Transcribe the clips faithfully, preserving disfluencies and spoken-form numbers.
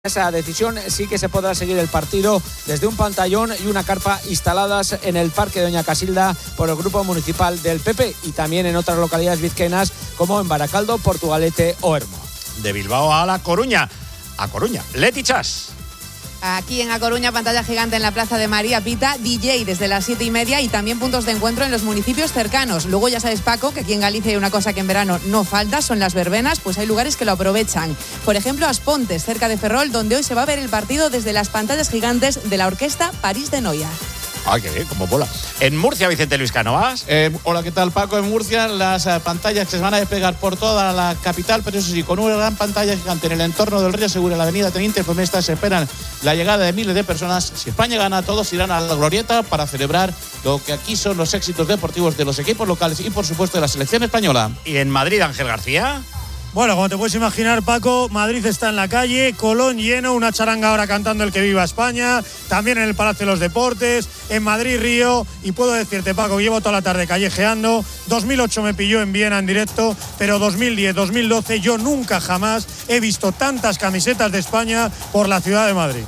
Esa decisión sí que se podrá seguir el partido desde un pantallón y una carpa instaladas en el Parque de Doña Casilda por el Grupo Municipal del P P y también en otras localidades vizcaínas como en Baracaldo, Portugalete o Hermo. De Bilbao a La Coruña. A Coruña. Leti Chas. Aquí en A Coruña, pantalla gigante en la Plaza de María Pita, D J desde las siete y media y también puntos de encuentro en los municipios cercanos. Luego ya sabes, Paco, que aquí en Galicia hay una cosa que en verano no falta, son las verbenas, pues hay lugares que lo aprovechan. Por ejemplo, Aspontes, cerca de Ferrol, donde hoy se va a ver el partido desde las pantallas gigantes de la orquesta París de Noia. Ay, qué bien, como bola. En Murcia, Vicente Luis Cánovas. Eh, hola, ¿qué tal, Paco? En Murcia las eh, pantallas que se van a despegar por toda la capital, pero eso sí, con una gran pantalla gigante en el entorno del Río Segura, en la avenida Teniente Fomesta, se esperan la llegada de miles de personas. Si España gana, todos irán a la glorieta para celebrar lo que aquí son los éxitos deportivos de los equipos locales y, por supuesto, de la selección española. Y en Madrid, Ángel García. Bueno, como te puedes imaginar, Paco, Madrid está en la calle, Colón lleno, una charanga ahora cantando el que viva España, también en el Palacio de los Deportes, en Madrid, Río, y puedo decirte, Paco, llevo toda la tarde callejeando, dos mil ocho me pilló en Viena en directo, pero dos mil diez, dos mil doce yo nunca jamás he visto tantas camisetas de España por la ciudad de Madrid.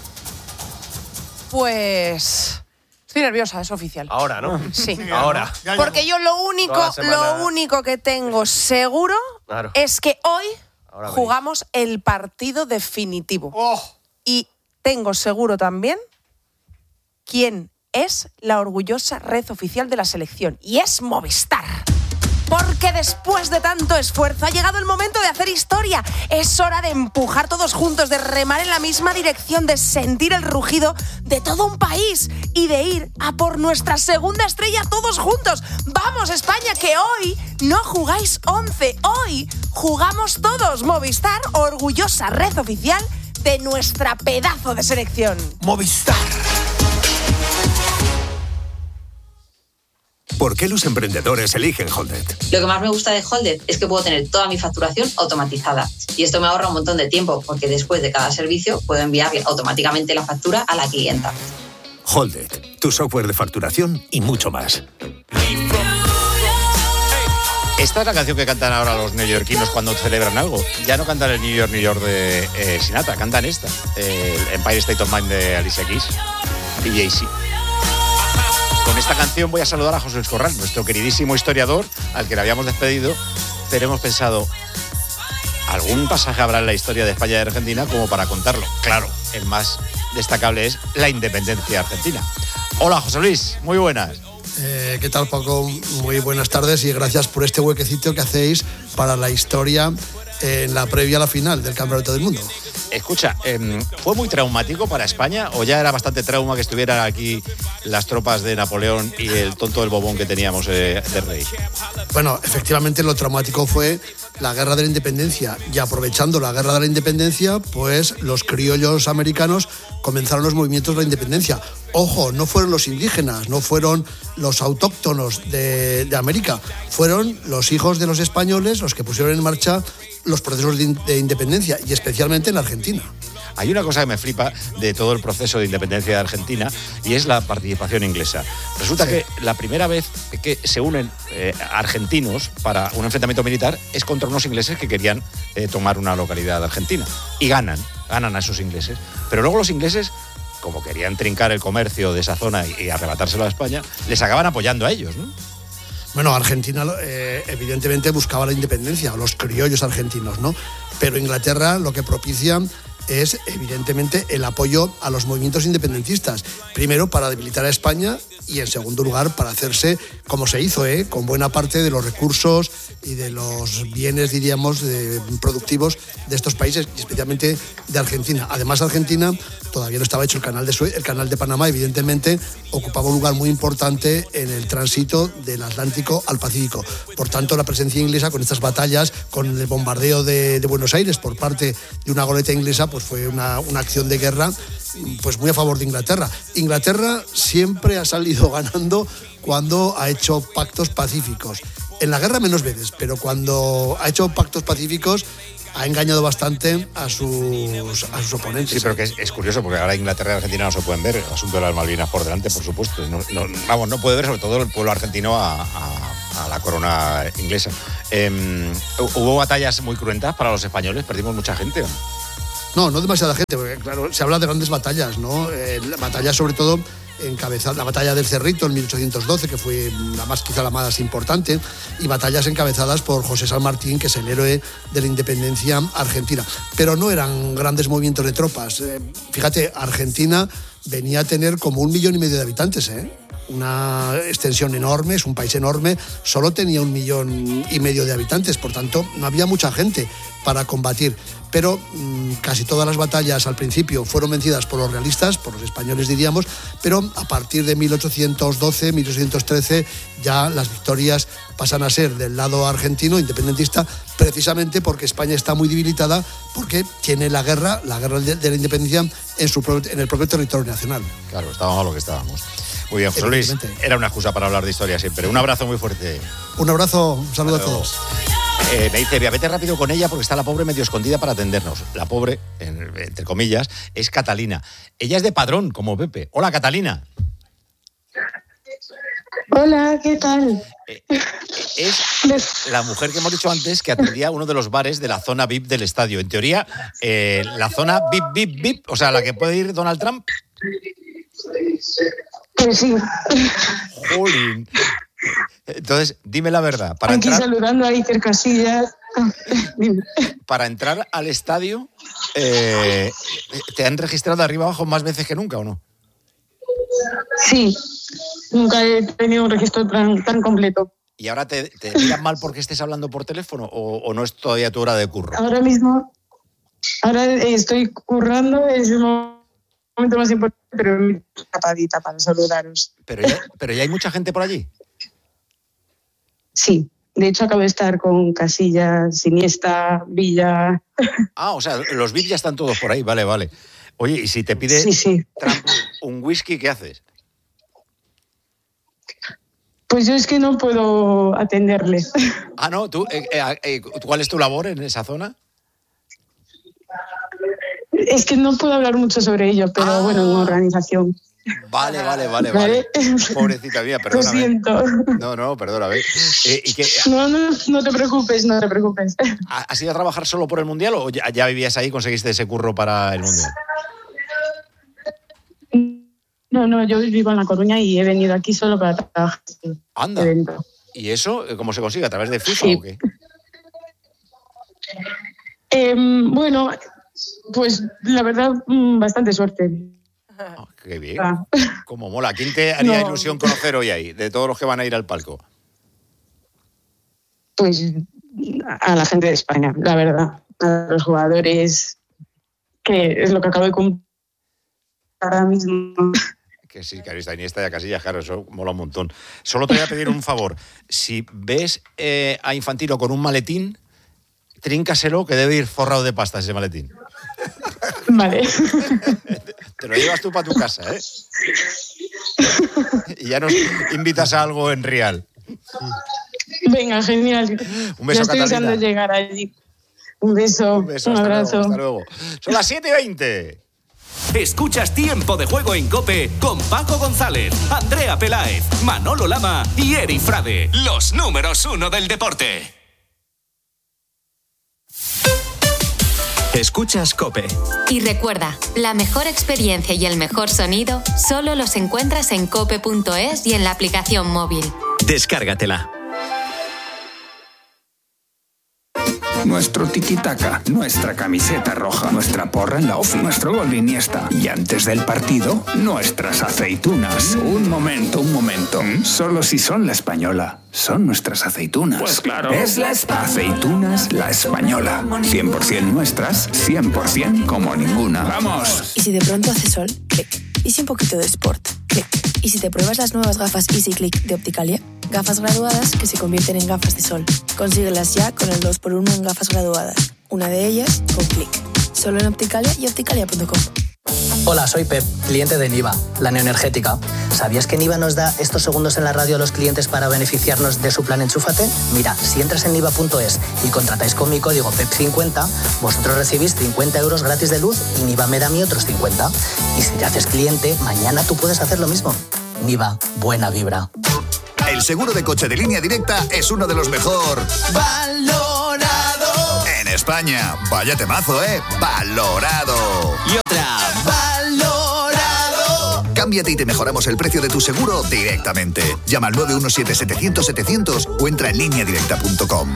Pues... estoy nerviosa, es oficial. Ahora, ¿no? Sí. Ahora. Porque yo lo único, semana... lo único que tengo seguro claro. es que hoy Ahora jugamos veis. el partido definitivo. Oh. Y tengo seguro también quién es la orgullosa red oficial de la selección. Y es Movistar. Porque después de tanto esfuerzo ha llegado el momento de hacer historia. Es hora de empujar todos juntos, de remar en la misma dirección, de sentir el rugido de todo un país y de ir a por nuestra segunda estrella todos juntos. ¡Vamos, España, que hoy no jugáis once! Hoy jugamos todos. Movistar, orgullosa red oficial de nuestra pedazo de selección. Movistar. ¿Por qué los emprendedores eligen Holded? Lo que más me gusta de Holded es que puedo tener toda mi facturación automatizada. Y esto me ahorra un montón de tiempo, porque después de cada servicio puedo enviarle automáticamente la factura a la clienta. Holded, tu software de facturación y mucho más. Esta es la canción que cantan ahora los neoyorquinos cuando celebran algo. Ya no cantan el New York, New York de eh, Sinatra, cantan esta. Eh, el Empire State of Mind de Alicia Keys y Jay-Z. Con esta canción voy a saludar a José Luis Corral, nuestro queridísimo historiador, al que le habíamos despedido, pero hemos pensado, algún pasaje habrá en la historia de España y de Argentina como para contarlo. Claro, el más destacable es la independencia argentina. Hola, José Luis, muy buenas. Eh, ¿Qué tal, Paco? Muy buenas tardes y gracias por este huequecito que hacéis para la historia en la previa a la final del Campeonato del Mundo. Escucha, eh, ¿fue muy traumático para España o ya era bastante trauma que estuvieran aquí las tropas de Napoleón y el tonto del bobón que teníamos eh, de rey? Bueno, efectivamente lo traumático fue la Guerra de la Independencia y aprovechando la Guerra de la Independencia, pues los criollos americanos comenzaron los movimientos de la independencia. Ojo, no fueron los indígenas, no fueron los autóctonos de, de América, fueron los hijos de los españoles los que pusieron en marcha los procesos de, de independencia y especialmente en Argentina. Hay una cosa que me flipa de todo el proceso de independencia de Argentina y es la participación inglesa. Resulta sí. que la primera vez que se unen eh, argentinos para un enfrentamiento militar es contra unos ingleses que querían eh, tomar una localidad argentina y ganan, ganan a esos ingleses. Pero luego los ingleses, como querían trincar el comercio de esa zona y, y arrebatárselo a España, les acaban apoyando a ellos, ¿no? Bueno, Argentina eh, evidentemente buscaba la independencia, los criollos argentinos, ¿no? Pero Inglaterra lo que propicia es evidentemente el apoyo a los movimientos independentistas. Primero para debilitar a España y en segundo lugar para hacerse, como se hizo, ¿eh? con buena parte de los recursos y de los bienes, diríamos, de, productivos de estos países y especialmente de Argentina. Además, Argentina todavía no estaba hecho el canal de Suez, el canal de Panamá, evidentemente ocupaba un lugar muy importante en el tránsito del Atlántico al Pacífico. Por tanto, la presencia inglesa con estas batallas, con el bombardeo de, de Buenos Aires por parte de una goleta inglesa, pues fue una, una acción de guerra pues muy a favor de Inglaterra. Inglaterra siempre ha salido ganando cuando ha hecho pactos pacíficos. En la guerra menos veces, pero cuando ha hecho pactos pacíficos ha engañado bastante a sus, a sus oponentes. Sí, pero que es, es curioso, porque ahora Inglaterra y Argentina no se pueden ver, el asunto de las Malvinas por delante, por supuesto. No, no, vamos, no puede ver sobre todo el pueblo argentino a, a, a la corona inglesa. Eh, hubo batallas muy cruentas para los españoles, perdimos mucha gente. No, no demasiada gente, porque claro, se habla de grandes batallas, ¿no? Eh, batallas sobre todo encabezadas, la batalla del Cerrito en mil ochocientos doce, que fue la más, quizá la más importante, y batallas encabezadas por José San Martín, que es el héroe de la independencia argentina. Pero no eran grandes movimientos de tropas. Eh, fíjate, Argentina venía a tener como un millón y medio de habitantes, ¿eh? Una extensión enorme, es un país enorme, solo tenía un millón y medio de habitantes, por tanto no había mucha gente para combatir. Pero mmm, casi todas las batallas al principio fueron vencidas por los realistas, por los españoles diríamos, pero a partir de mil ochocientos doce, mil ochocientos trece ya las victorias pasan a ser del lado argentino, independentista, precisamente porque España está muy debilitada, porque tiene la guerra, la guerra de la independencia en, su, en el propio territorio nacional. Claro, estábamos a lo que estábamos. Muy bien, José Luis, era una excusa para hablar de historia siempre. Un abrazo muy fuerte. Un abrazo, un saludo a todos. Eh, me dice, vete rápido con ella porque está la pobre medio escondida para atendernos. La pobre, en, entre comillas, es Catalina. Ella es de Padrón, como Pepe. Hola, Catalina. Hola, ¿qué tal? Eh, es la mujer que hemos dicho antes que atendía uno de los bares de la zona V I P del estadio. En teoría, eh, la zona V I P, V I P, V I P, o sea, la que puede ir Donald Trump. Pues sí. Jolín. Entonces, dime la verdad. Para Aquí entrar, saludando a Iker Casillas. para entrar al estadio, eh, ¿te han registrado de arriba abajo más veces que nunca o no? Sí, nunca he tenido un registro tan, tan completo. ¿Y ahora te, te miran mal porque estés hablando por teléfono o, o no es todavía tu hora de curro? Ahora mismo, ahora estoy currando, es un momento más importante, pero muy tapadita para saludaros. ¿Pero ya, ¿Pero ya hay mucha gente por allí? Sí, de hecho acabo de estar con Casillas, Iniesta, Villa. Ah, o sea, los V I P ya están todos por ahí, vale, vale. Oye, ¿y si te pide sí, sí. Trump un whisky, qué haces? Pues yo es que no puedo atenderle. Ah, no, ¿tú, eh, eh, ¿cuál es tu labor en esa zona? Es que no puedo hablar mucho sobre ello, pero ah. bueno, en organización. Vale, vale, vale, vale. Pobrecita mía, perdóname. Lo siento. No, no, perdóname. Eh, ¿y qué, no, no, no te preocupes, no te preocupes. ¿Has ido a trabajar solo por el Mundial o ya, ya vivías ahí y conseguiste ese curro para el Mundial? No, no, yo vivo en La Coruña y he venido aquí solo para trabajar. Anda. Evento. ¿Y eso cómo se consigue? ¿A través de FIFA sí. o qué? Eh, bueno, pues la verdad, bastante suerte. Oh, qué bien. Ah. Cómo mola. ¿Quién te haría no. ilusión conocer hoy ahí, de todos los que van a ir al palco? Pues a la gente de España, la verdad. A los jugadores, que es lo que acabo de cumplir ahora mismo. Que sí, que está Iniesta y a Casillas, claro, eso mola un montón. Solo te voy a pedir un favor. Si ves eh, a Infantino con un maletín, tríncaselo, que debe ir forrado de pasta ese maletín. Vale. Te lo llevas tú para tu casa, ¿eh? Y ya nos invitas a algo en real. Venga, genial. Un beso, ya estoy deseando llegar allí. Un beso, un, beso, un hasta abrazo. Luego, hasta luego. Son las siete y veinte. Escuchas Tiempo de Juego en COPE con Paco González, Andrea Peláez, Manolo Lama y Eri Frade, los números uno del deporte. Escuchas COPE. Y recuerda, la mejor experiencia y el mejor sonido solo los encuentras en cope punto es y en la aplicación móvil. Descárgatela. Nuestro tiki-taka, nuestra camiseta roja, nuestra porra en la ofi, nuestro gol de Iniesta. Y antes del partido, nuestras aceitunas. Un momento, un momento. ¿Mm? Solo si son la española. Son nuestras aceitunas. Pues claro. Es la esp- Aceitunas La Española. cien por ciento nuestras, cien por ciento como ninguna. ¡Vamos! Y si de pronto hace sol, clic. Y si un poquito de sport, clic. Y si te pruebas las nuevas gafas Easy Click de Opticalia, gafas graduadas que se convierten en gafas de sol. Consíguelas ya con el dos por uno en gafas graduadas. Una de ellas con clic. Solo en Opticalia y opticalia punto com. Hola, soy Pep, cliente de Niva, la neoenergética. ¿Sabías que Niva nos da estos segundos en la radio a los clientes para beneficiarnos de su plan Enchúfate? Mira, si entras en niva punto es y contratáis con mi código P E P cincuenta, vosotros recibís cincuenta euros gratis de luz y Niva me da a mí otros cincuenta. Y si te haces cliente, mañana tú puedes hacer lo mismo. Niva, buena vibra. El seguro de coche de Línea Directa es uno de los mejor valorados en España. España. Vaya temazo, ¿eh? Valorado. Y otra, valorado. Cámbiate y te mejoramos el precio de tu seguro directamente. Llama al nueve uno siete, setecientos, setecientos o entra en línea directa punto com.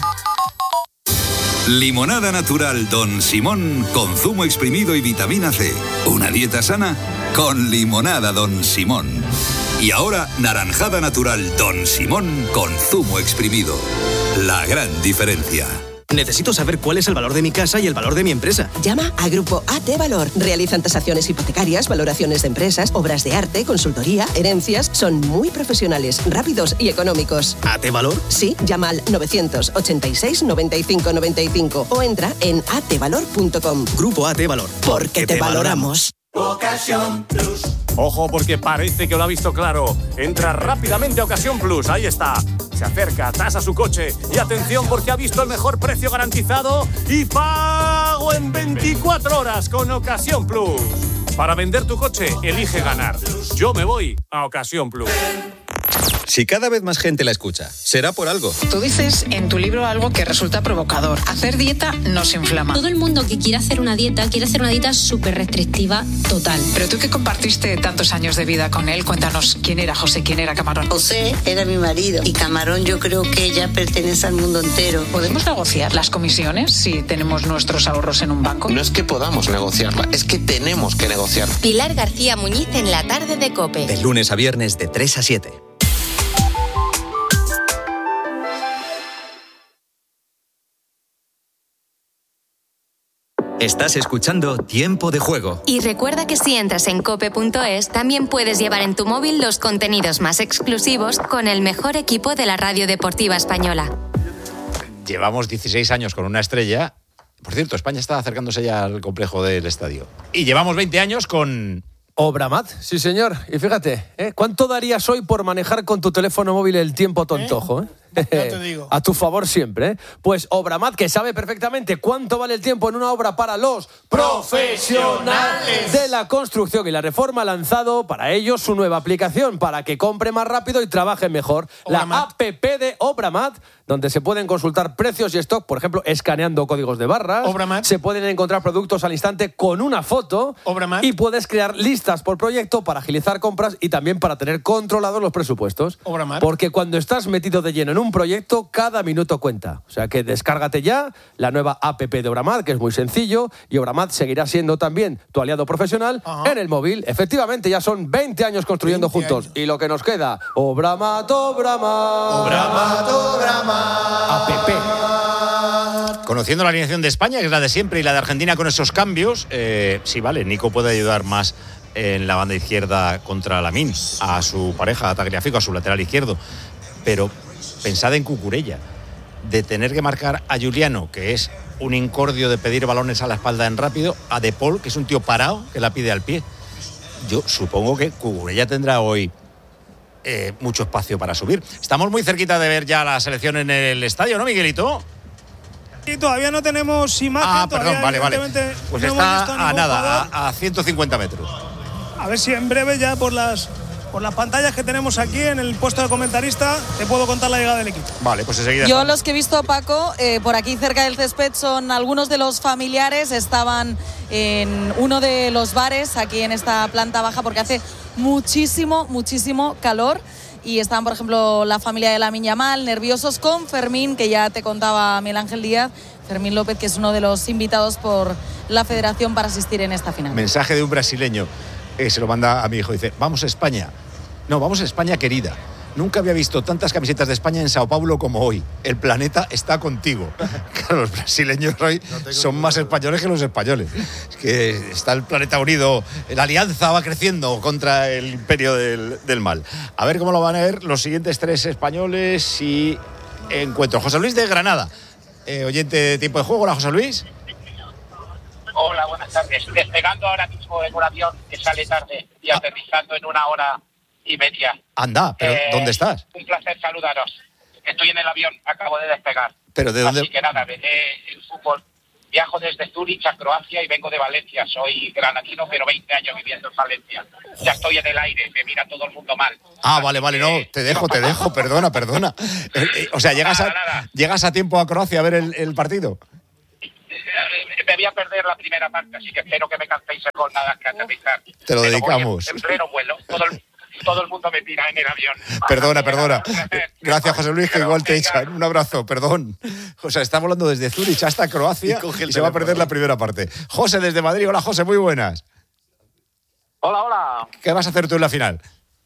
Limonada natural Don Simón con zumo exprimido y vitamina C. Una dieta sana con limonada Don Simón. Y ahora naranjada natural Don Simón con zumo exprimido. La gran diferencia. Necesito saber cuál es el valor de mi casa y el valor de mi empresa. Llama a Grupo A T Valor. Realizan tasaciones hipotecarias, valoraciones de empresas, obras de arte, consultoría, herencias. Son muy profesionales, rápidos y económicos. ¿A T Valor? Sí, llama al novecientos ochenta y seis, noventa y cinco noventa y cinco o entra en a t valor punto com. Grupo A T Valor. Porque te, te valoramos. Ocasión Plus. Ojo, porque parece que lo ha visto claro. Entra rápidamente a Ocasión Plus. Ahí está. Se acerca, tasa su coche. Y atención, porque ha visto el mejor precio garantizado y pago en veinticuatro horas con Ocasión Plus. Para vender tu coche, elige ganar. Yo me voy a Ocasión Plus. Si cada vez más gente la escucha, será por algo. Tú dices en tu libro algo que resulta provocador. Hacer dieta nos inflama. Todo el mundo que quiere hacer una dieta, quiere hacer una dieta súper restrictiva, total. Pero tú que compartiste tantos años de vida con él, cuéntanos quién era José, quién era Camarón. José era mi marido y Camarón yo creo que ya pertenece al mundo entero. ¿Podemos negociar las comisiones si tenemos nuestros ahorros en un banco? No es que podamos negociarla, es que tenemos que negociarla. Pilar García Muñiz en la tarde de COPE. De lunes a viernes de tres a siete. Estás escuchando Tiempo de Juego. Y recuerda que si entras en cope punto es, también puedes llevar en tu móvil los contenidos más exclusivos con el mejor equipo de la radio deportiva española. Llevamos dieciséis años con una estrella. Por cierto, España está acercándose ya al complejo del estadio. Y llevamos veinte años con... Obramat, sí señor. Y fíjate, ¿eh? ¿cuánto darías hoy por manejar con tu teléfono móvil el tiempo tontojo? ¿Eh? Ya te digo. A tu favor siempre, ¿eh? Pues Obramat, que sabe perfectamente cuánto vale el tiempo en una obra para los profesionales de la construcción y la reforma, ha lanzado para ellos su nueva aplicación para que compre más rápido y trabaje mejor. Obramat. La app de Obramat, donde se pueden consultar precios y stock, por ejemplo, escaneando códigos de barras. Obramat. Se pueden encontrar productos al instante con una foto. Obramat. Y puedes crear listas por proyecto para agilizar compras y también para tener controlados los presupuestos. Obramat. Porque cuando estás metido de lleno en un proyecto, cada minuto cuenta. O sea que descárgate ya la nueva app de Obramat, que es muy sencillo, y Obramat seguirá siendo también tu aliado profesional Ajá. en el móvil. Efectivamente, ya son veinte años construyendo veinte juntos. Años. Y lo que nos queda, Obramat, Obramat. Obramat, Obramat. App. Conociendo la alineación de España, que es la de siempre, y la de Argentina con esos cambios, eh, sí, vale, Nico puede ayudar más en la banda izquierda contra Lamine, a su pareja, a Tagliafico, a su lateral izquierdo. Pero pensad en Cucurella, de tener que marcar a Juliano, que es un incordio de pedir balones a la espalda en rápido, a De Paul, que es un tío parado, que la pide al pie. Yo supongo que Cucurella tendrá hoy eh, mucho espacio para subir. Estamos muy cerquita de ver ya la selección en el estadio, ¿no, Miguelito? Y todavía no tenemos imagen. Ah, perdón, vale, vale. Pues no está a nada, a, a ciento cincuenta metros. A ver si en breve ya por las... Por las pantallas que tenemos aquí en el puesto de comentarista, te puedo contar la llegada del equipo. Vale, pues enseguida. Yo los que he visto, Paco, eh, por aquí cerca del césped son algunos de los familiares, estaban en uno de los bares aquí en esta planta baja porque hace muchísimo, muchísimo calor. Y estaban, por ejemplo, la familia de Lamine Yamal, nerviosos con Fermín, que ya te contaba Miguel Ángel Díaz, Fermín López, que es uno de los invitados por la federación para asistir en esta final. Mensaje de un brasileño. Eh, se lo manda a mi hijo, dice, vamos a España. No, vamos a España querida. Nunca había visto tantas camisetas de España en Sao Paulo como hoy. El planeta está contigo. Claro, los brasileños hoy no son más españoles que los españoles. Es que está el planeta unido, la alianza va creciendo contra el imperio del, del mal. A ver cómo lo van a ver los siguientes tres españoles y encuentros. José Luis de Granada, eh, oyente de Tiempo de Juego. Hola, José Luis. Hola, buenas tardes. Despegando ahora mismo en un avión que sale tarde y aterrizando en una hora y media. Anda, pero Eh, ¿dónde estás? Un placer saludaros. Estoy en el avión, acabo de despegar. ¿Pero de dónde? Así que nada, veré el fútbol. Viajo desde Zúrich a Croacia y vengo de Valencia. Soy granadino, pero veinte años viviendo en Valencia. Ya estoy en el aire, me mira todo el mundo mal. Ah, vale, vale, no, te dejo, te dejo, perdona, perdona. Eh, eh, o sea, llegas a, llegas a tiempo a Croacia a ver el, el partido. me voy a perder la primera parte, así que espero que me cantéis el gol nada que aterrizar. Te lo Pero dedicamos. voy en, en pleno vuelo, todo el, todo el mundo me tira en el avión. Perdona, perdona. Gracias, José Luis, que igual te echan. Un abrazo, perdón. O sea, está volando desde Zurich hasta Croacia y, y se va a perder la primera parte. José, desde Madrid. Hola, José, muy buenas. Hola, hola. ¿Qué vas a hacer tú en la final?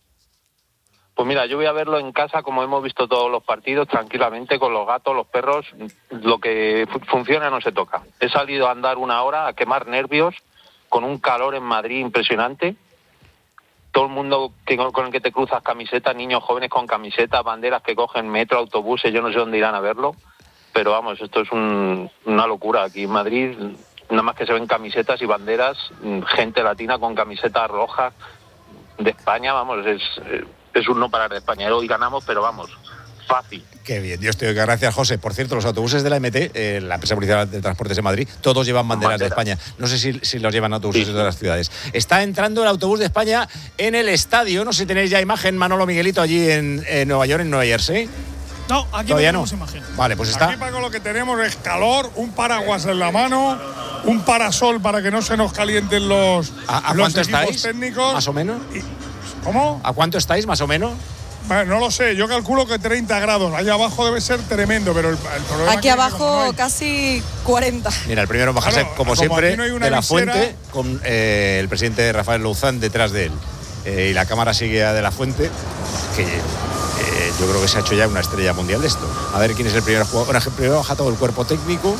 Pues mira, yo voy a verlo en casa como hemos visto todos los partidos, tranquilamente, con los gatos, los perros, lo que fu- funciona no se toca. He salido a andar una hora a quemar nervios, con un calor en Madrid impresionante. Todo el mundo que, con el que te cruzas camisetas, niños jóvenes con camisetas, banderas que cogen metro, autobuses, yo no sé dónde irán a verlo, pero vamos, esto es un, una locura. Aquí en Madrid, nada más que se ven camisetas y banderas, gente latina con camisetas rojas de España, vamos, es... es un no parar de España. Hoy ganamos, pero vamos, fácil. Qué bien, Dios te oiga. Gracias, José. Por cierto, los autobuses de la M T, eh, la empresa municipal de transportes de Madrid, todos llevan banderas Bandera. de España. No sé si, si los llevan autobuses sí. de otras ciudades. Está entrando el autobús de España en el estadio. No sé si tenéis ya imagen, Manolo, Miguelito, allí en, en Nueva York, en Nueva Jersey. No, aquí todavía no no. tenemos imagen. Vale, pues está. Aquí, Paco, lo que tenemos es calor, un paraguas en la mano, un parasol para que no se nos calienten los, ¿A, a los cuánto equipos estáis? técnicos. ¿Más o menos? Y, ¿Cómo? ¿A cuánto estáis, más o menos? Bueno, no lo sé, yo calculo que treinta grados. Allá abajo debe ser tremendo, pero el, el problema Aquí es abajo no casi cuarenta. Mira, el primero en bajarse, claro, como, como siempre, no de la visera, Fuente, con eh, el presidente Rafael Louzán detrás de él. Eh, y la cámara sigue a de la Fuente, que eh, yo creo que se ha hecho ya una estrella mundial de esto. A ver quién es el primer jugador. Bueno, primero baja todo el cuerpo técnico.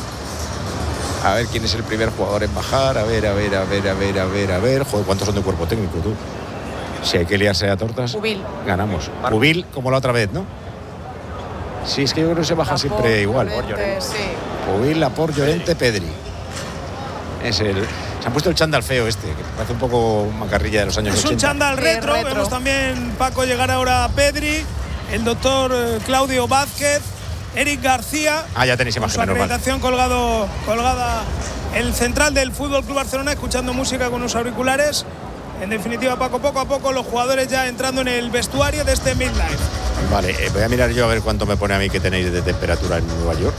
A ver quién es el primer jugador en bajar. A ver, a ver, a ver, a ver, a ver, a ver. Joder, ¿cuántos son de cuerpo técnico, tú? Si hay que liarse a tortas, Ubil. ganamos. Ubil, como la otra vez, ¿no? Sí, es que yo creo que se baja Laporte, siempre igual. Llorente, sí. Ubil, Laporte, Llorente, Pedri. Es el... Se han puesto el chándal feo este, que parece un poco macarrilla de los años es ochenta. Es un chándal retro. retro. Vemos también, Paco, llegar ahora a Pedri, el doctor Claudio Vázquez, Eric García. Ah, ya tenéis imagen, con su acreditación colgado, colgada el central del Fútbol Club Barcelona, escuchando música con unos auriculares. En definitiva, Paco, poco a poco los jugadores ya entrando en el vestuario de este Midlife. Vale, eh, voy a mirar yo a ver cuánto me pone a mí que tenéis de temperatura en Nueva York.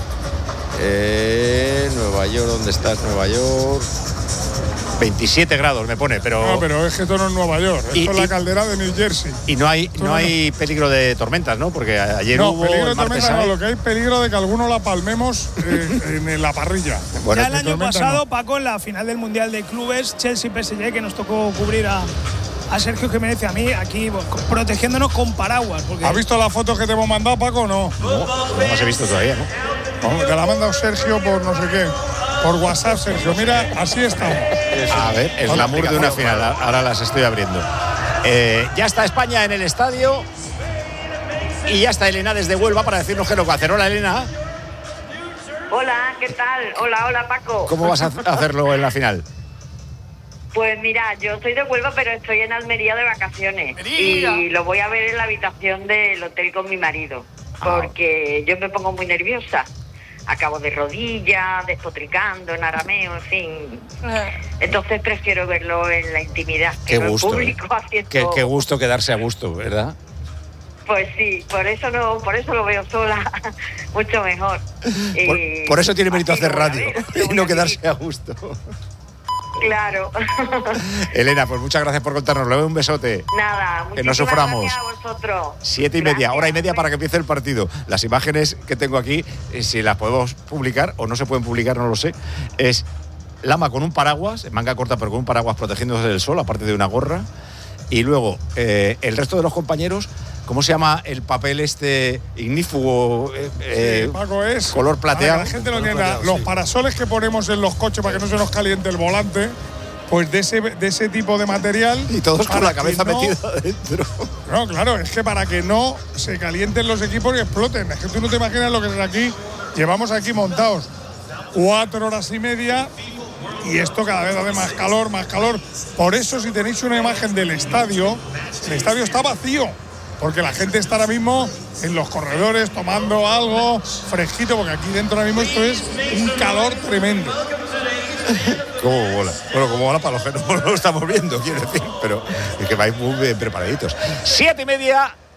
Eh, Nueva York, ¿dónde estás? Nueva York. veintisiete grados me pone, pero. No, pero es que esto no es Nueva York, y, esto es la caldera de New Jersey. Y no hay, no, no hay peligro de tormentas, ¿no? Porque ayer no, hubo. Peligro de tormentas, no, lo que hay peligro de que alguno la palmemos eh, en la parrilla. Bueno, ya el año pasado, no. Paco, en la final del Mundial de Clubes, Chelsea P S G, que nos tocó cubrir a, a Sergio Jiménez y a mí, aquí bueno, protegiéndonos con paraguas. Porque... ¿Has visto las fotos que te hemos mandado, Paco, o no? No, no las he visto todavía, ¿no? No, te la ha mandado Sergio por no sé qué. Por WhatsApp, Sergio. Mira, así estamos. A ver, el glamour de una final. Ahora las estoy abriendo. Eh, ya está España en el estadio. Y ya está Elena desde Huelva para decirnos qué es lo que va a hacer. Hola, Elena. Hola, ¿qué tal? Hola, hola, Paco. ¿Cómo vas a hacerlo en la final? Pues mira, yo soy de Huelva, pero estoy en Almería de vacaciones. Mira. Y lo voy a ver en la habitación del hotel con mi marido. Porque yo me pongo muy nerviosa. Acabo de rodillas, despotricando en arameo, en fin. Entonces prefiero verlo en la intimidad, que qué no gusto, en público eh. haciendo... Qué, qué gusto quedarse a gusto, ¿verdad? Pues sí, por eso no, por eso lo veo sola, mucho mejor. Por, y por eso tiene mérito hacer radio ver, y no quedarse a gusto. Claro. Elena, pues muchas gracias por contárnoslo. Un besote. Nada, que no suframos. Gracias a vosotros. Siete y Gracias. media, hora y media para que empiece el partido. Las imágenes que tengo aquí, si las podemos publicar o no se pueden publicar, no lo sé. Es Lama con un paraguas, manga corta, pero con un paraguas protegiéndose del sol, aparte de una gorra. Y luego eh, el resto de los compañeros, ¿cómo se llama el papel este ignífugo? Eh, eh, sí, Paco, es color plateado. Ver, la gente lo entienda. Los sí. parasoles que ponemos en los coches para que no se nos caliente el volante, pues de ese, de ese tipo de material. Y todos con la cabeza no, metida adentro. No, claro, es que para que no se calienten los equipos y exploten. Es que tú no te imaginas lo que es aquí. Llevamos aquí montados cuatro horas y media. Y esto cada vez hace más calor, más calor. Por eso, si tenéis una imagen del estadio, el estadio está vacío. Porque la gente está ahora mismo en los corredores tomando algo fresquito, porque aquí dentro ahora mismo esto es un calor tremendo. ¿Cómo mola? Bueno, como mola para los que no lo estamos viendo, quiero decir, pero es que vais muy bien preparaditos. Siete y media,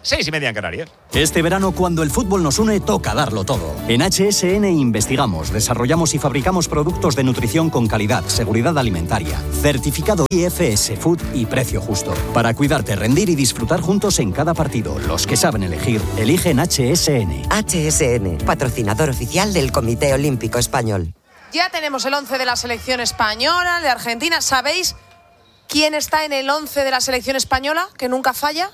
seis y media en Canarias. Este verano, cuando el fútbol nos une, toca darlo todo. En H S N investigamos, desarrollamos y fabricamos productos de nutrición con calidad, seguridad alimentaria, certificado I F S Food y precio justo. Para cuidarte, rendir y disfrutar juntos en cada partido. Los que saben elegir, eligen H S N. H S N, patrocinador oficial del Comité Olímpico Español. Ya tenemos el once de la selección española, de Argentina. ¿Sabéis quién está en el once de la selección española, que nunca falla?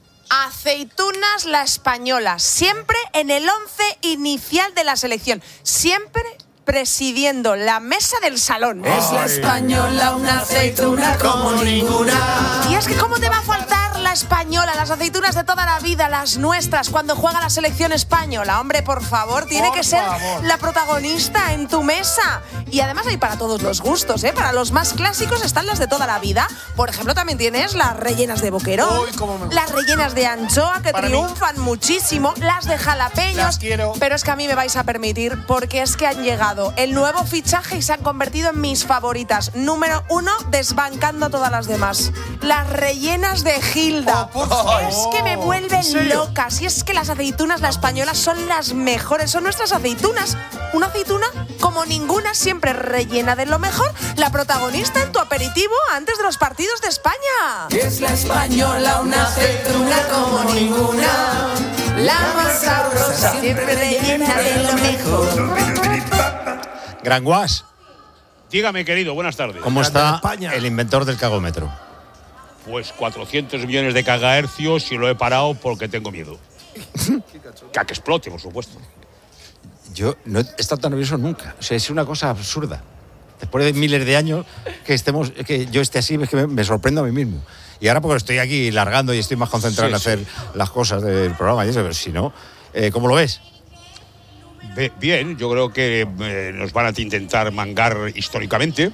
Aceitunas la Española, siempre en el once inicial de la selección, siempre presidiendo la mesa del salón. Es la Española, una aceituna como ninguna. Y es que ¿cómo te va a faltar la Española, las aceitunas de toda la vida, las nuestras, cuando juega la selección española? Hombre, por favor, tiene Por que ser favor. la protagonista en tu mesa. Y además hay para todos los gustos, ¿eh? Para los más clásicos están las de toda la vida. Por ejemplo, también tienes las rellenas de boquerón, Uy, cómo me gusta. las rellenas de anchoa, que Para triunfan muchísimo, las de jalapeños. Las quiero. Pero es que a mí me vais a permitir, porque es que han llegado el nuevo fichaje y se han convertido en mis favoritas. Número uno, desbancando a todas las demás. Las rellenas de Gilda. Oh, por favor. Es que me ¿En vuelven serio? locas. Y es que las aceitunas, la española, son las mejores. Son nuestras aceitunas. Una aceituna como ninguna, siempre rellena de lo mejor. La protagonista en tu aperitivo antes de los partidos de España. Es la Española, una aceituna como ninguna. La más sabrosa, siempre rellena de lo mejor. Gran Guas, Dígame, querido, buenas tardes. ¿cómo está el inventor del cagómetro? Pues cuatrocientos millones de cagahercios y lo he parado porque tengo miedo. Que, que explote, por supuesto. Yo no he estado tan nervioso nunca. O sea, es una cosa absurda. Después de miles de años que estemos, que yo esté así, es que me, me sorprendo a mí mismo. Y ahora porque estoy aquí largando y estoy más concentrado Sí, en hacer sí. las cosas del programa y eso, pero si no, eh, ¿cómo lo ves? Be- Bien, yo creo que eh, nos van a intentar mangar históricamente.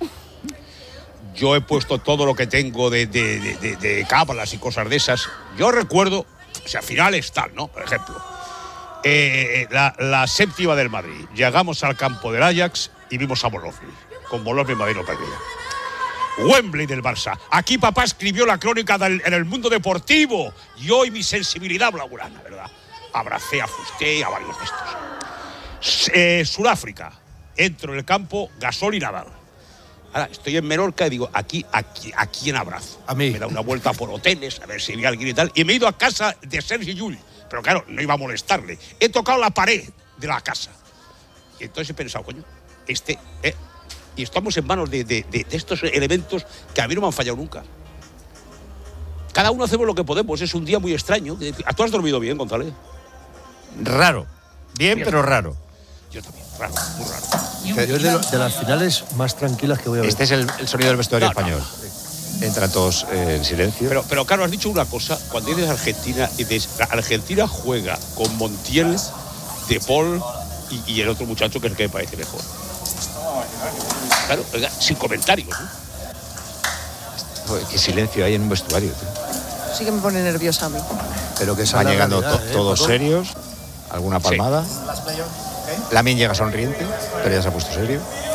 Yo he puesto todo lo que tengo de, de, de, de, de cábalas y cosas de esas. Yo recuerdo, o sea, finales tal, ¿no? Por ejemplo, eh, la, la séptima del Madrid. Llegamos al campo del Ajax y vimos a Bologna. Con Bologna y Madrid no perdía. Wembley del Barça. Aquí papá escribió la crónica del, en el mundo deportivo. Y hoy mi sensibilidad blaugrana, ¿verdad? Abracé a Fusté y a varios de estos. Eh, Sudáfrica. Entro en el campo, Gasol y Nadal. Ahora, estoy en Menorca y digo, aquí, aquí, ¿a quién abrazo? A mí. Me da una vuelta por hoteles, a ver si había alguien y tal. Y me he ido a casa de Sergi Llull. Pero claro, no iba a molestarle. He tocado la pared de la casa. Y entonces he pensado, coño, este... Eh, y estamos en manos de, de, de, de estos elementos que a mí no me han fallado nunca. Cada uno hacemos lo que podemos. Es un día muy extraño. ¿Tú has dormido bien, González? Raro. Bien, Bien. pero raro. Yo también, raro, muy raro. Yo es de, lo- de las finales más tranquilas que voy a ver. Este es el, el sonido del vestuario No, no. español. Entran todos eh, en silencio. Pero, pero claro, has dicho una cosa. Cuando dices Argentina, dices, Argentina juega con Montiel, De Paul y, y el otro muchacho que es el que me parece mejor. Claro, oiga, sin comentarios, ¿no? Joder, qué silencio hay en un vestuario, tío. Sí que me pone nerviosa a mí. Pero que Van llegando to- realidad, ¿eh, todos Paco? serios. Alguna palmada. Lamine llega sonriente, pero ya se ha puesto serio.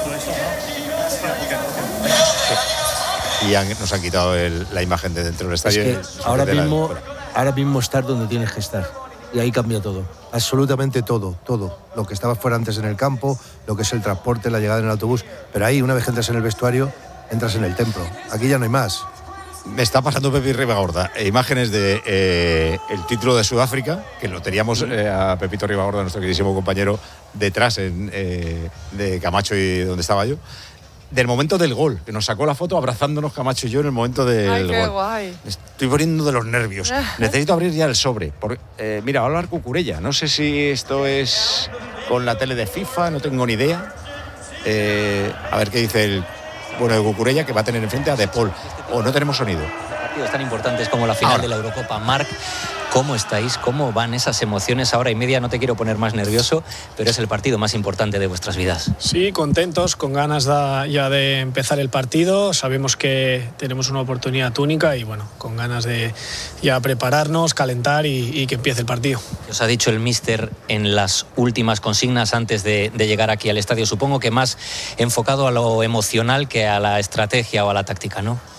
Y han- nos han quitado el- la imagen de dentro del Es estadio. que y ahora de la- mismo, fuera. ahora mismo estar donde tienes que estar. Y ahí cambia todo. Absolutamente todo, todo. Lo que estaba fuera antes en el campo, lo que es el transporte, la llegada en el autobús. Pero ahí, una vez que entras en el vestuario, entras en el templo. Aquí ya no hay más. Me está pasando Pepi Ribagorda eh, imágenes de eh, el título de Sudáfrica, que lo teníamos eh, a Pepito Ribagorda, nuestro queridísimo compañero, detrás en, eh, de Camacho y donde estaba yo. Del momento del gol, que nos sacó la foto abrazándonos Camacho y yo en el momento del Ay, qué gol. guay. Me estoy poniendo de los nervios. Necesito abrir ya el sobre. Porque, eh, mira, va a hablar Cucurella. No sé si esto es con la tele de FIFA, no tengo ni idea. Eh, a ver qué dice el bueno de Cucurella, que va a tener enfrente a De Paul. O no tenemos sonido. Partidos tan importantes como la final Ahora. de la Eurocopa. Marc, ¿cómo estáis? ¿Cómo van esas emociones? Ahora y media, no te quiero poner más nervioso, pero es el partido más importante de vuestras vidas. Sí, contentos, con ganas da- ya de empezar el partido. Sabemos que tenemos una oportunidad única y bueno, con ganas de ya prepararnos, calentar y, y que empiece el partido. ¿Qué os ha dicho el míster en las últimas consignas antes de, de llegar aquí al estadio? Supongo que más enfocado a lo emocional que a la estrategia o a la táctica, ¿no?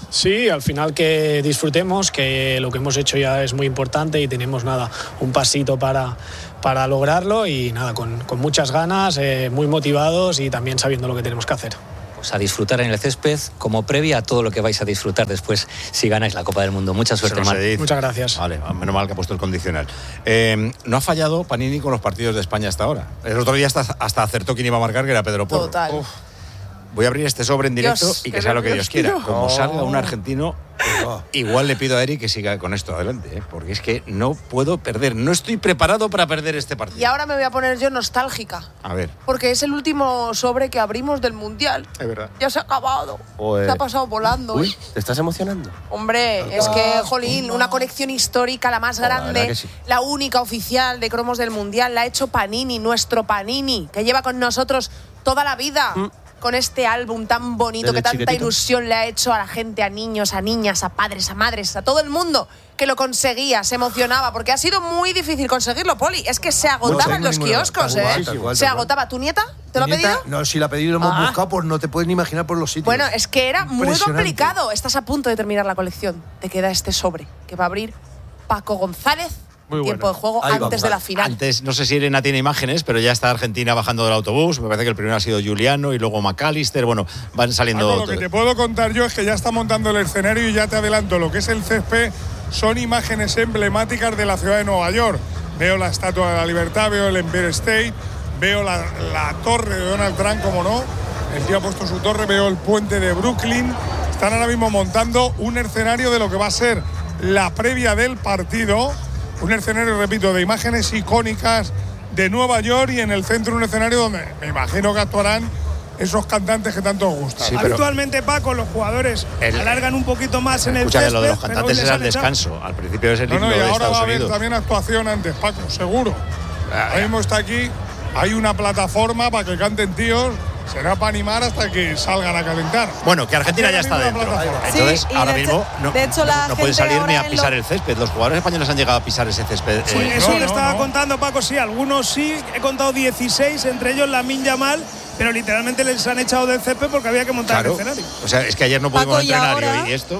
Sí, al final que disfrutemos, que lo que hemos hecho ya es muy importante y tenemos nada, un pasito para, para lograrlo y nada, con, con muchas ganas, eh, muy motivados y también sabiendo lo que tenemos que hacer. Pues a disfrutar en el césped como previa a todo lo que vais a disfrutar después si ganáis la Copa del Mundo. Mucha suerte, Marc. Muchas gracias. Vale, menos mal que ha puesto el condicional. Eh, no ha fallado Panini con los partidos de España hasta ahora. El otro día hasta, hasta acertó quién iba a marcar, que era Pedro Porro. Total. Uf. Voy a abrir este sobre en directo Dios, y que sea lo que Dios quiera. Como no. salga un argentino, igual le pido a Eric que siga con esto adelante, ¿eh? Porque es que no puedo perder. No estoy preparado para perder este partido. Y ahora me voy a poner yo nostálgica. A ver. Porque es el último sobre que abrimos del Mundial. Es verdad. Ya se ha acabado. Pues... Se ha pasado volando. Uy, ¿eh? ¿te estás emocionando? Hombre, Ah, es que, ah, jolín, una colección histórica, la más Oh, la grande, verdad que sí. la única oficial de cromos del Mundial, la ha hecho Panini, nuestro Panini, que lleva con nosotros toda la vida. Mm. Con este álbum tan bonito, Desde que tanta chiquitito. ilusión le ha hecho a la gente, a niños, a niñas, a padres, a madres, a todo el mundo que lo conseguía, se emocionaba, porque ha sido muy difícil conseguirlo, Poli. Es que se agotaba en los kioscos, ¿eh? Tal cual, tal cual. Se agotaba. ¿Tu nieta te lo ha pedido? No, si la ha pedido lo hemos Ah. buscado, pues no te puedes ni imaginar por los sitios. Bueno, es que era muy Impresionante. complicado. Estás a punto de terminar la colección. Te queda este sobre que va a abrir Paco González. Muy tiempo bueno. de juego Ahí antes vamos. de la final. Antes, no sé si Irene tiene imágenes, pero ya está Argentina bajando del autobús. Me parece que el primero ha sido Juliano y luego McAllister. Bueno, van saliendo. Paco, lo que te puedo contar yo es que ya está montando el escenario y ya te adelanto, lo que es el césped son imágenes emblemáticas de la ciudad de Nueva York. Veo la Estatua de la Libertad, veo el Empire State, veo la, la torre de Donald Trump, como no. El tío ha puesto su torre, veo el puente de Brooklyn. Están ahora mismo montando un escenario de lo que va a ser la previa del partido. Un escenario, repito, de imágenes icónicas de Nueva York y en el centro un escenario donde me imagino que actuarán esos cantantes que tanto os gustan. Sí, pero- Actualmente, Paco, los jugadores El- alargan un poquito más en el Escucha, que césped. lo de los pero cantantes hoy les era han el echado. descanso. Al principio es el No, himno no, y de ahora Estados va a haber Unidos. también actuación antes, Paco, seguro. Ahora mismo está aquí, hay una plataforma para que canten tíos, será para animar hasta que salgan a calentar. Bueno, que Argentina ya está Ahora mismo dentro. la plataforma. Entonces, Sí, y ahora de mismo hecho- no, de hecho, la no puede gente salir ni ahora a en pisar lo- el césped. Los jugadores españoles han llegado a pisar ese césped. Sí, eh, eso no, lo estaba no. contando Paco, sí, algunos sí, he contado dieciséis, entre ellos Lamine Yamal, pero literalmente les han echado del césped porque había que montar Claro. el escenario. O sea, es que ayer no pudimos Paco, y entrenar ahora- y, y esto.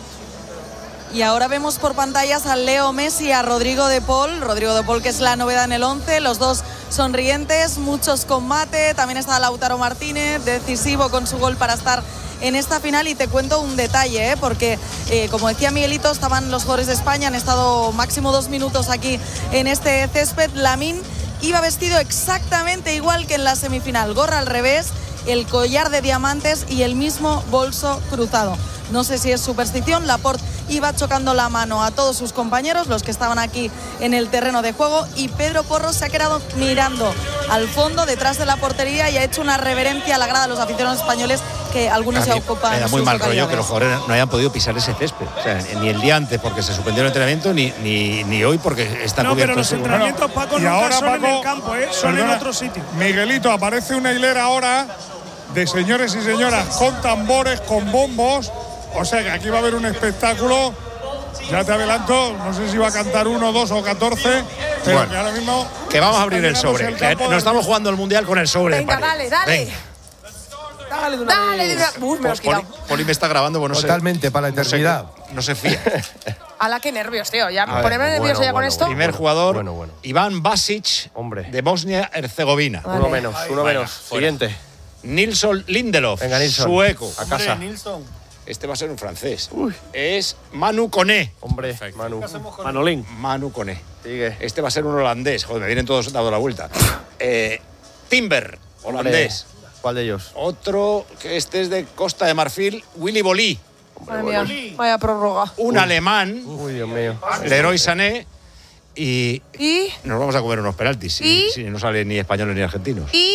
Y ahora vemos por pantallas a Leo Messi y a Rodrigo de Paul. Rodrigo de Paul, que es la novedad en el once, los dos sonrientes, muchos con mate. También está Lautaro Martínez, decisivo con su gol para estar en esta final. Y te cuento un detalle, ¿eh? porque eh, como decía Miguelito, estaban los jugadores de España, han estado máximo dos minutos aquí en este césped. Lamine iba vestido exactamente igual que en la semifinal, gorra al revés, el collar de diamantes y el mismo bolso cruzado. No sé si es superstición, Laporte iba chocando la mano a todos sus compañeros, los que estaban aquí en el terreno de juego, y Pedro Porro se ha quedado mirando al fondo, detrás de la portería, y ha hecho una reverencia a la grada de los aficionados españoles, que algunos A ya mí ocupan. me da muy sus mal rollo localidades. que los jugadores no hayan podido pisar ese césped. O sea, ni el día antes porque se suspendió el entrenamiento, ni, ni, ni hoy porque está No, cubierto. pero los ese- entrenamientos, Paco, Y nunca ahora, son en Paco, el campo, ¿eh? son perdona, en otro sitio. Miguelito, aparece una hilera ahora de señores y señoras con tambores, con bombos. O sea que aquí va a haber un espectáculo. Ya te adelanto, no sé si va a cantar uno, dos o catorce, pero Bueno, que ahora mismo. Que vamos a abrir el está llenándose sobre. el Que campo no de- estamos jugando el mundial con el sobre. de Venga, pared. dale, dale. Venga. Dale de una Dale de una. Uy, me lo has Poli, quitado. Poli me está grabando, bueno, no sé- Totalmente, para la no sé eternidad. qué- No se fía. Ala, qué nervios, tío. Ya A ver, ponerme nervioso bueno, ya con bueno, esto. Primer jugador, Bueno, bueno. Iván Basic, Hombre. de Bosnia-Herzegovina. Vale. Uno menos, uno Bueno, menos. fuera. Siguiente. Nilsson Lindelof, Venga, Nilsson. sueco. A casa. Este va a ser un francés. Es Manu Koné. Hombre, Manu. Manolín. Manu Koné. Sigue. Este va a ser un holandés. Joder, me vienen todos dando la vuelta. Eh, Timber, holandés. Hombre, ¿cuál de ellos? Otro, que este es de Costa de Marfil, Willy Bolí. Madre mía, vaya prórroga. Un alemán, Uy, Dios mío. Leroy Sané. Y Y, nos vamos a comer unos penaltis. Si, ¿Y? si no salen ni españoles ni argentinos. y.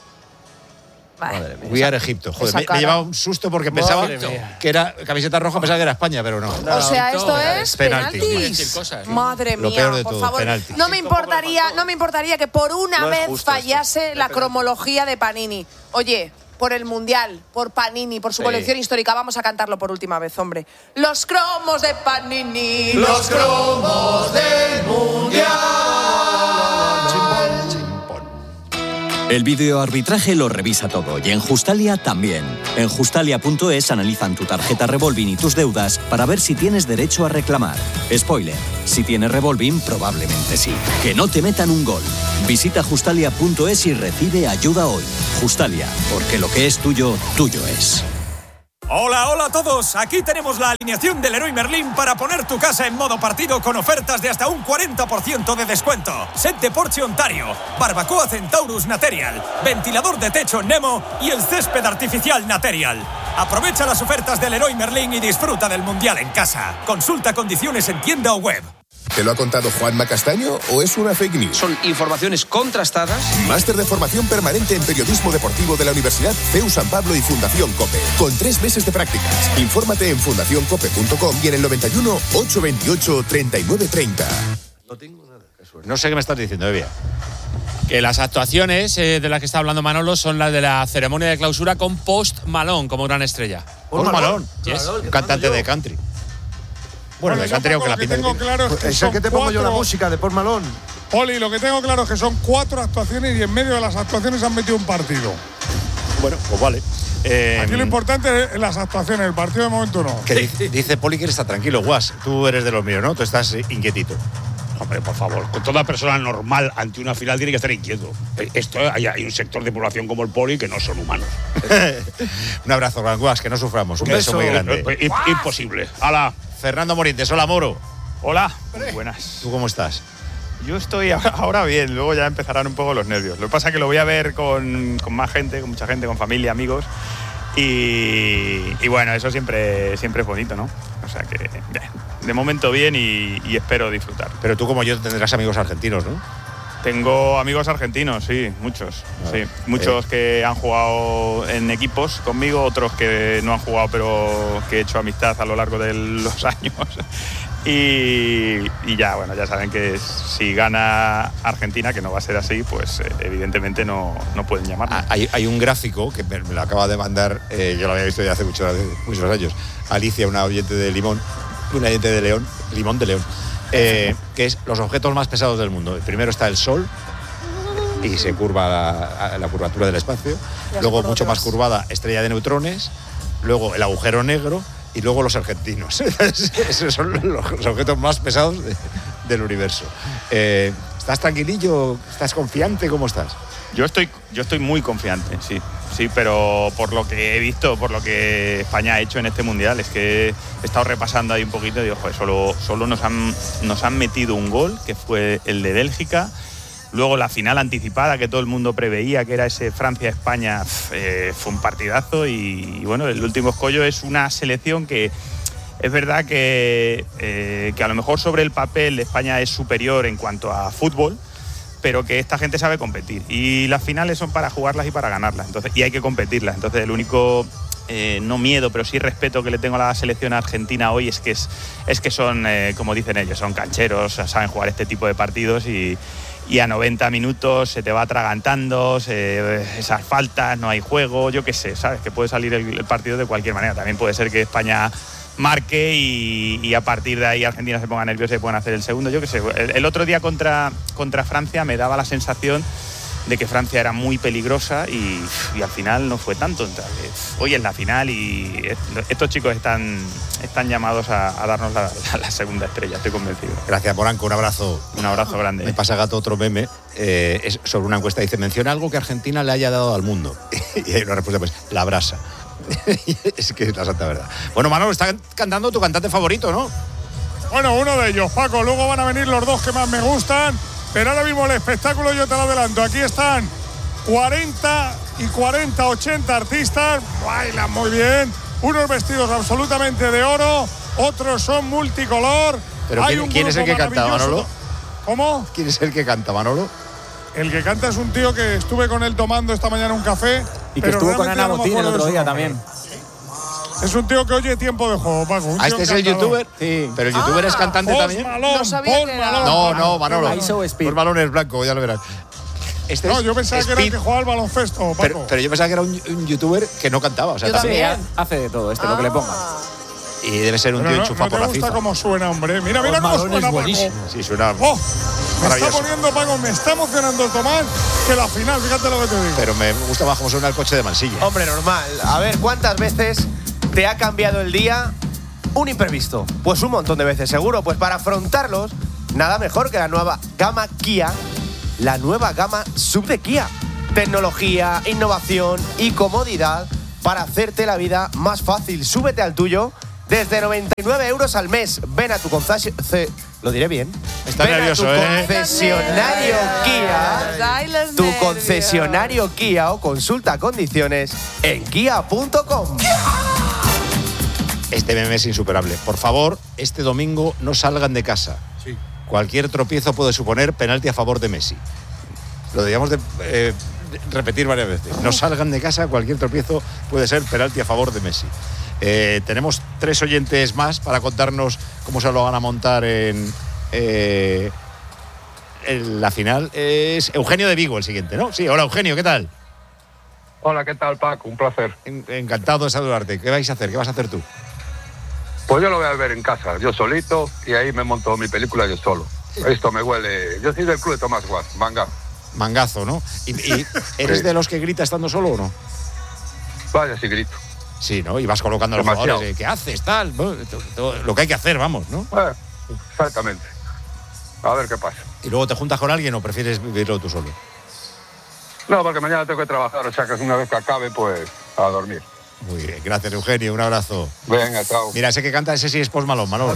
Vale. Madre mía. We are Egipto. Joder, Esa me, me cara. llevaba un susto porque pensaba Madre mía. que era camiseta roja, pensaba que era España, pero no. O sea, esto es Penalti. penaltis. Madre Lo mía, peor de por todo, favor. penalti. No me importaría, no me importaría que por una No es vez justo fallase la cromología de Panini. Oye, por el Mundial, por Panini, por su Sí. colección histórica, vamos a cantarlo por última vez, hombre. Los cromos de Panini, los cromos del Mundial. El videoarbitraje lo revisa todo y en Justalia también. En justalia punto es analizan tu tarjeta Revolving y tus deudas para ver si tienes derecho a reclamar. Spoiler, si tienes Revolving, probablemente sí. Que no te metan un gol. Visita justalia punto es y recibe ayuda hoy. Justalia, porque lo que es tuyo, tuyo es. Hola, hola a todos. Aquí tenemos la alineación del Leroy Merlin para poner tu casa en modo partido con ofertas de hasta un cuarenta por ciento de descuento. Set de Porsche Ontario, barbacoa Centaurus Material, ventilador de techo Nemo y el césped artificial Material. Aprovecha las ofertas del Leroy Merlin y disfruta del Mundial en casa. Consulta condiciones en tienda o web. ¿Te lo ha contado Juanma Castaño o es una fake news? Son informaciones contrastadas. Máster de formación permanente en periodismo deportivo de la Universidad C E U San Pablo y Fundación COPE. Con tres meses de prácticas. Infórmate en fundación cope punto com y en el noventa y uno, ochocientos veintiocho, treinta y nueve treinta. No tengo nada. No sé qué me estás diciendo, Evia. Que las actuaciones eh, de las que está hablando Manolo son las de la ceremonia de clausura con Post Malone como gran estrella. Post Malone, yes. claro, Un cantante de country. Bueno, de country, aunque la pinta que tengo claro es que Es el que te pongo yo la cuatro- música de Post Malone. Poli, lo que tengo claro es que son cuatro actuaciones y en medio de las actuaciones han metido un partido. Bueno, pues vale. Eh, Aquí lo importante es las actuaciones, el partido de momento no. que dice, dice Poli que está tranquilo, Guas. Tú eres de los míos, ¿no? Tú estás eh, inquietito. Hombre, por favor, con toda persona normal ante una final tiene que estar inquieto. Esto hay, hay un sector de población como el Poli que no son humanos. Un abrazo, Gran Guas, que no suframos. Un, Un beso, beso. muy grande. Eh, eh, imposible. Hala. Fernando Morientes, hola, Moro. Hola, muy buenas. ¿Tú cómo estás? Yo estoy ahora bien, luego ya empezarán un poco los nervios. Lo que pasa es que lo voy a ver con, con más gente, con mucha gente, con familia, amigos. Y, y bueno, eso siempre, siempre es bonito, ¿no? O sea que, bien, de momento bien y, y espero disfrutar. Pero tú como yo tendrás amigos argentinos, ¿no? Tengo amigos argentinos, sí, muchos. Ah, sí, muchos eh. que han jugado en equipos conmigo, otros que no han jugado pero que he hecho amistad a lo largo de los años. Y, y ya, bueno, ya saben que si gana Argentina, que no va a ser así, pues eh, evidentemente no, no pueden llamarme. Ah, Hay, hay un gráfico que me, me lo acaba de mandar, eh, yo lo había visto ya hace muchos, muchos años, Alicia, una oyente de Limón, una oyente de León, Limón de León, eh, que es los objetos más pesados del mundo. Primero está el Sol, y se curva la, la curvatura del espacio, luego mucho más curvada, estrella de neutrones, luego el agujero negro, y luego los argentinos. Esos son los objetos más pesados de, del universo. Eh, ¿Estás tranquilillo? ¿Estás confiante? ¿Cómo estás? Yo estoy, yo estoy muy confiante, sí. Sí, pero por lo que he visto, por lo que España ha hecho en este Mundial, es que he estado repasando ahí un poquito y digo, joder, solo, solo nos, han, nos han metido un gol, que fue el de Bélgica. Luego la final anticipada que todo el mundo preveía, que era ese Francia-España, eh, fue un partidazo y, y bueno, el último escollo es una selección que es verdad que, eh, que a lo mejor sobre el papel España es superior en cuanto a fútbol, pero que esta gente sabe competir y las finales son para jugarlas y para ganarlas, entonces, y hay que competirlas. Entonces el único, eh, no miedo, pero sí respeto que le tengo a la selección argentina hoy es que, es, es que son, eh, como dicen ellos, son cancheros, saben jugar este tipo de partidos y y a noventa minutos se te va atragantando, se, esas faltas, no hay juego, yo qué sé, ¿sabes? Que puede salir el, el partido de cualquier manera. También puede ser que España marque y, y a partir de ahí Argentina se ponga nerviosa y puedan hacer el segundo, yo qué sé. El, el otro día contra, contra Francia me daba la sensación de que Francia era muy peligrosa y, y al final no fue tanto. Entonces, hoy es la final y estos chicos están, están llamados a, a darnos la, la, la segunda estrella, estoy convencido. Gracias, Moranco, un abrazo. Un abrazo grande. Me pasa Gato otro meme, eh, es sobre una encuesta, dice, menciona algo que Argentina le haya dado al mundo. Y hay una respuesta, pues, la brasa. Es que es la santa verdad. Bueno, Manolo, está cantando tu cantante favorito, ¿no? Bueno, uno de ellos, Paco. Luego van a venir los dos que más me gustan. Pero ahora mismo el espectáculo yo te lo adelanto. Aquí están cuarenta y cuarenta, ochenta artistas. Bailan muy bien. Unos vestidos absolutamente de oro. Otros son multicolor. Pero Hay ¿quién, un ¿quién es el que grupo canta, maravilloso. Manolo? ¿Cómo? ¿Quién es el que canta, Manolo? El que canta es un tío que estuve con él tomando esta mañana un café. Y que pero estuvo con realmente Ana no me Botín el acuerdo otro de su día nombre. también. Es un tío que oye tiempo de juego, Paco. Un ¿Ah, tío este es el encantador. youtuber? Sí. ¿Pero el youtuber Ah, es cantante Post también? Malone, No sabía Post que era- Malone. No, no, Manolo. I saw Speed. Post Malone es blanco, ya lo verás. Este No, es yo pensaba que era el Speed, que jugaba al baloncesto, Paco. pero, pero yo pensaba que era un, un youtuber que no cantaba. O sea, Yo también. también. Hace de todo, este, lo que le ponga. Y debe ser un Pero tío no, enchufado no por te la gusta FIFA. cómo suena, hombre. Mira, mira Post cómo Malone suena, es Paco. buenísimo. Sí, suena. ¡Oh! Me está poniendo, Paco, me está emocionando esto más que la final, fíjate lo que te digo. Pero me gusta más cómo suena el coche de Mansilla. Hombre, normal. A ver, ¿cuántas veces te ha cambiado el día un imprevisto? Pues un montón de veces, seguro. Pues para afrontarlos, nada mejor que la nueva gama Kia, la nueva gama sub de Kia. Tecnología, innovación y comodidad para hacerte la vida más fácil. Súbete al tuyo desde noventa y nueve euros al mes. Ven a tu concesionario. Lo diré bien. Está Ven nervioso, a tu ¿eh? concesionario Kia. Tu concesionario Kia o consulta condiciones en kia punto com. Este meme es insuperable. Por favor, este domingo no salgan de casa. Sí. Cualquier tropiezo puede suponer penalti a favor de Messi. Lo debíamos de eh, repetir varias veces. No salgan de casa, cualquier tropiezo puede ser penalti a favor de Messi. Eh, tenemos tres oyentes más para contarnos cómo se lo van a montar en, eh, en la final. Es Eugenio de Vigo el siguiente, ¿no? Sí, hola Eugenio, ¿qué tal? Hola, ¿qué tal, Paco? Un placer. En, encantado de saludarte. ¿Qué vais a hacer? ¿Qué vas a hacer tú? Pues yo lo voy a ver en casa, yo solito, y ahí me monto mi película yo solo. Esto me huele... Yo soy del club de Tomás Guas, manga. Mangazo, ¿no? ¿Y, y eres Sí. de los que grita estando solo o no? Vaya, sí grito. Sí, ¿no? Y vas colocando a los Demasiado. jugadores. ¿Qué haces? Tal. Bueno, todo- todo lo que hay que hacer, vamos, ¿no? Eh, exactamente. A ver qué pasa. ¿Y luego te juntas con alguien o prefieres vivirlo tú solo? No, porque mañana tengo que trabajar, o sea que una vez que acabe, pues a dormir. Muy bien, gracias Eugenio, un abrazo. Venga, chao. Mira, ese que canta, ese sí es Post Malone, Manolo.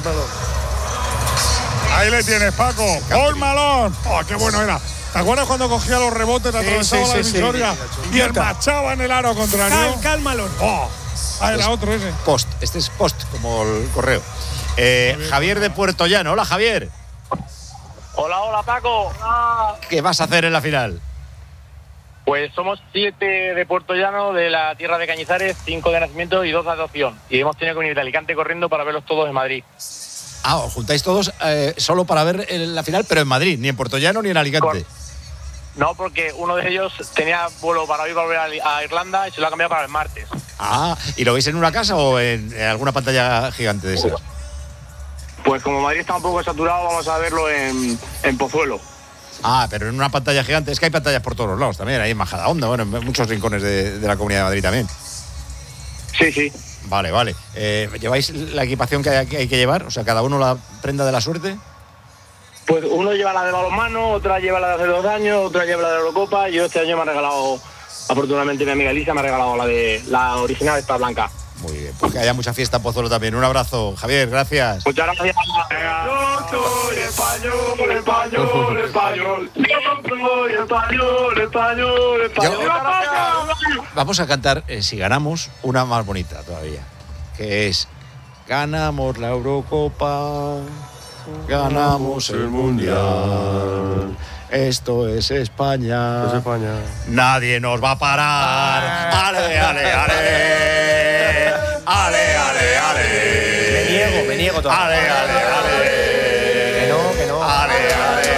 Ahí le tienes, Paco. Paul Malone. Oh, qué bueno era. ¿Te acuerdas cuando cogía los rebotes, atravesaba sí, la sí, sí. divisoria y enmachaba en el aro contrario? Cal, Cal Malone. Oh, ah, era Es otro ese. Post, este es Post, como el correo. Eh, Javier de Puerto Llano, hola Javier. Hola, hola, Paco. ¿Qué vas a hacer en la final? Pues somos siete de Puerto Llano, de la tierra de Cañizares, cinco de nacimiento y dos de adopción. Y hemos tenido que venir de Alicante corriendo para verlos todos en Madrid. Ah, os juntáis todos eh, solo para ver el- la final, pero en Madrid, ni en Puerto Llano ni en Alicante. No, porque uno de ellos tenía vuelo para hoy volver a a Irlanda y se lo ha cambiado para el martes. Ah, ¿y lo veis en una casa o en, en alguna pantalla gigante de esas? Pues como Madrid está un poco saturado, vamos a verlo en, en Pozuelo. Ah, pero en una pantalla gigante. Es que hay pantallas por todos los lados también, ahí en Majadahonda, bueno, en muchos rincones de, de la Comunidad de Madrid también. Sí, sí. Vale, vale. Eh, ¿Lleváis la equipación que hay, que hay que llevar? O sea, cada uno la prenda de la suerte. Pues uno lleva la de balonmano, otra lleva la de hace dos años, otra lleva la de la Eurocopa y yo este año me ha regalado, afortunadamente mi amiga Elisa me ha regalado la de la original, esta blanca. Muy bien, pues que haya mucha fiesta en Pozuelo también. Un abrazo, Javier, gracias. Muchas gracias. Yo soy español, español, español. Yo soy español, español, español. Vamos a cantar, eh, si ganamos, una más bonita todavía, que es ganamos la Eurocopa, ganamos el Mundial. Esto es España. Es España. Nadie nos va a parar. Ale, ale, ale. Ale, ale, ale. Me niego, me niego todavía. Ale, ale, ale. Que no, que no. Ale, ale,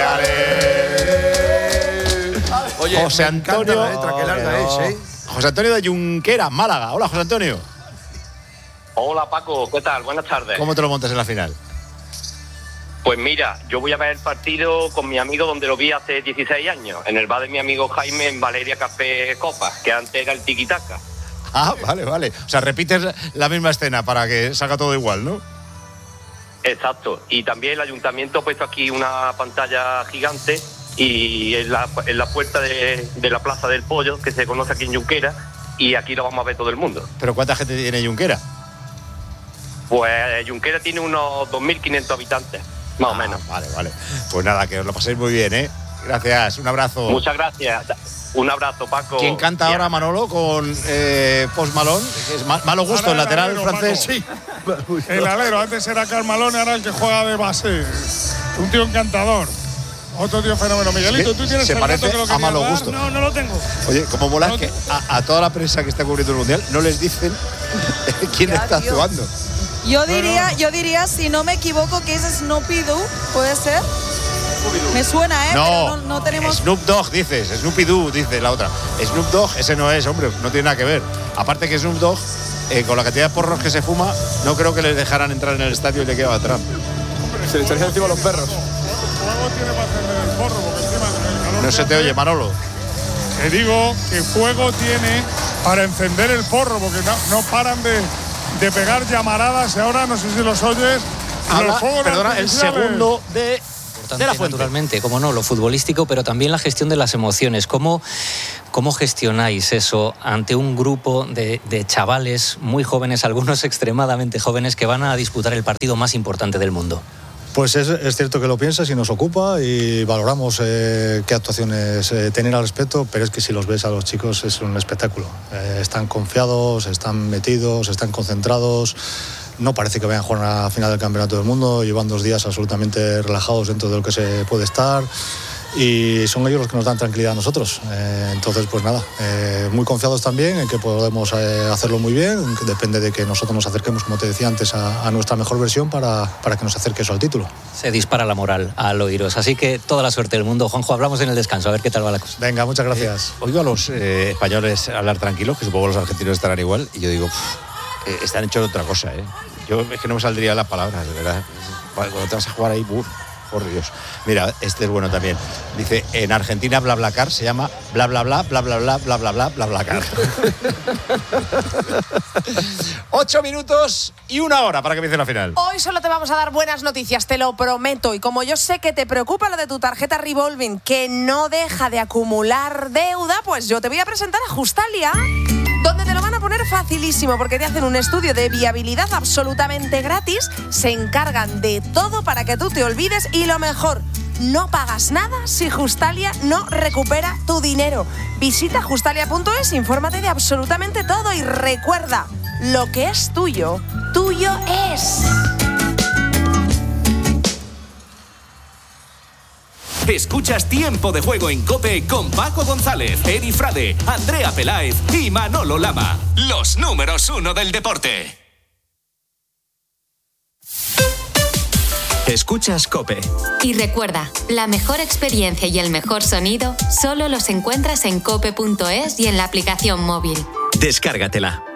ale. Oye, José me encanta Antonio. la letra, qué larga No. es, ¿eh? José Antonio de Junquera, Málaga. Hola, José Antonio. Hola Paco, ¿qué tal? Buenas tardes. ¿Cómo te lo montas en la final? Pues mira, yo voy a ver el partido con mi amigo donde lo vi hace dieciséis años, en el bar de mi amigo Jaime en Valeria Café Copa, que antes era el Tiquitaca. Ah, vale, vale. O sea, repites la misma escena para que salga todo igual, ¿no? Exacto. Y también el ayuntamiento ha puesto aquí una pantalla gigante y en la, en la puerta de, de la Plaza del Pollo, que se conoce aquí en Junquera, y aquí lo vamos a ver todo el mundo. ¿Pero cuánta gente tiene Junquera? Pues Junquera tiene unos dos mil quinientos habitantes, más o menos. Vale, vale. Pues nada, que os lo paséis muy bien, ¿eh? Gracias, un abrazo. Muchas gracias. Un abrazo, Paco. ¿Quién canta ahora, Manolo, con eh, Post Malone? Que es ma- malo gusto, el Ahora lateral alero, francés. Paco. El alero, antes era Carmalón, ahora el que juega de base. Un tío encantador. Otro tío fenómeno. Miguelito, Se- tú tienes se el parece dato que lo a querías malo dar? gusto. No, no lo tengo. Oye, como mola es que a, a toda la prensa que está cubriendo el Mundial no les dicen quién Ya, está tío. actuando. Yo diría, yo diría, si no me equivoco, que es Snoopy Doo, ¿puede ser? Me suena, ¿eh? No, Pero no, no tenemos. Snoop Dogg dices, Snoopy Doo dice la otra. Snoop Dogg, ese no es, hombre, no tiene nada que ver. Aparte que Snoop Dogg, eh, con la cantidad de porros que se fuma, no creo que les dejaran entrar en el estadio y le quedaba atrás. Se le echarían encima a los perros. fuego tiene para encender el porro, porque encima el calor No que se te hace, oye, Manolo. Te digo que fuego tiene para encender el porro, porque no, no paran de, de pegar llamaradas y ahora, no sé si los oyes, Habla, los fuegos perdona, el artificiales. segundo de... De la naturalmente, como no, lo futbolístico, pero también la gestión de las emociones. ¿Cómo, cómo gestionáis eso ante un grupo de, de chavales muy jóvenes, algunos extremadamente jóvenes, que van a disputar el partido más importante del mundo? Pues es, es cierto que lo piensas y nos ocupa y valoramos eh, qué actuaciones eh, tener al respecto, pero es que si los ves a los chicos es un espectáculo. Eh, están confiados, están metidos, están concentrados. No parece que vayan a jugar a la final del Campeonato del Mundo, llevan dos días absolutamente relajados dentro de lo que se puede estar y son ellos los que nos dan tranquilidad a nosotros. Eh, entonces, pues nada, eh, muy confiados también en que podemos eh, hacerlo muy bien, que depende de que nosotros nos acerquemos, como te decía antes, a, a nuestra mejor versión para, para que nos acerque eso al título. Se dispara la moral al oíros, así que toda la suerte del mundo. Juanjo, hablamos en el descanso, a ver qué tal va la cosa. Venga, muchas gracias. Eh, oigo a los eh, españoles hablar tranquilos, que supongo los argentinos estarán igual, y yo digo, eh, están hechos de otra cosa, ¿eh? Yo es que no me saldría las palabras, de verdad. Cuando te vas a jugar ahí, ¡buf! Por Dios. Mira, este es bueno también. Dice, en Argentina BlaBlaCar se llama bla bla bla bla bla bla bla bla bla bla BlaBlaCar. Ocho minutos y una hora para que empiece la final. Hoy solo te vamos a dar buenas noticias, te lo prometo. Y como yo sé que te preocupa lo de tu tarjeta Revolving, que no deja de acumular deuda, pues yo te voy a presentar a Justalia, donde te lo van a poner facilísimo, porque te hacen un estudio de viabilidad absolutamente gratis, se encargan de todo para que tú te olvides y lo mejor, no pagas nada si Justalia no recupera tu dinero. Visita justalia punto es, infórmate de absolutamente todo y recuerda, lo que es tuyo, tuyo es. Escuchas Tiempo de Juego en COPE con Paco González, Eri Frade, Andrea Peláez y Manolo Lama. Los números uno del deporte. Escuchas COPE. Y recuerda, la mejor experiencia y el mejor sonido solo los encuentras en cope punto es y en la aplicación móvil. Descárgatela.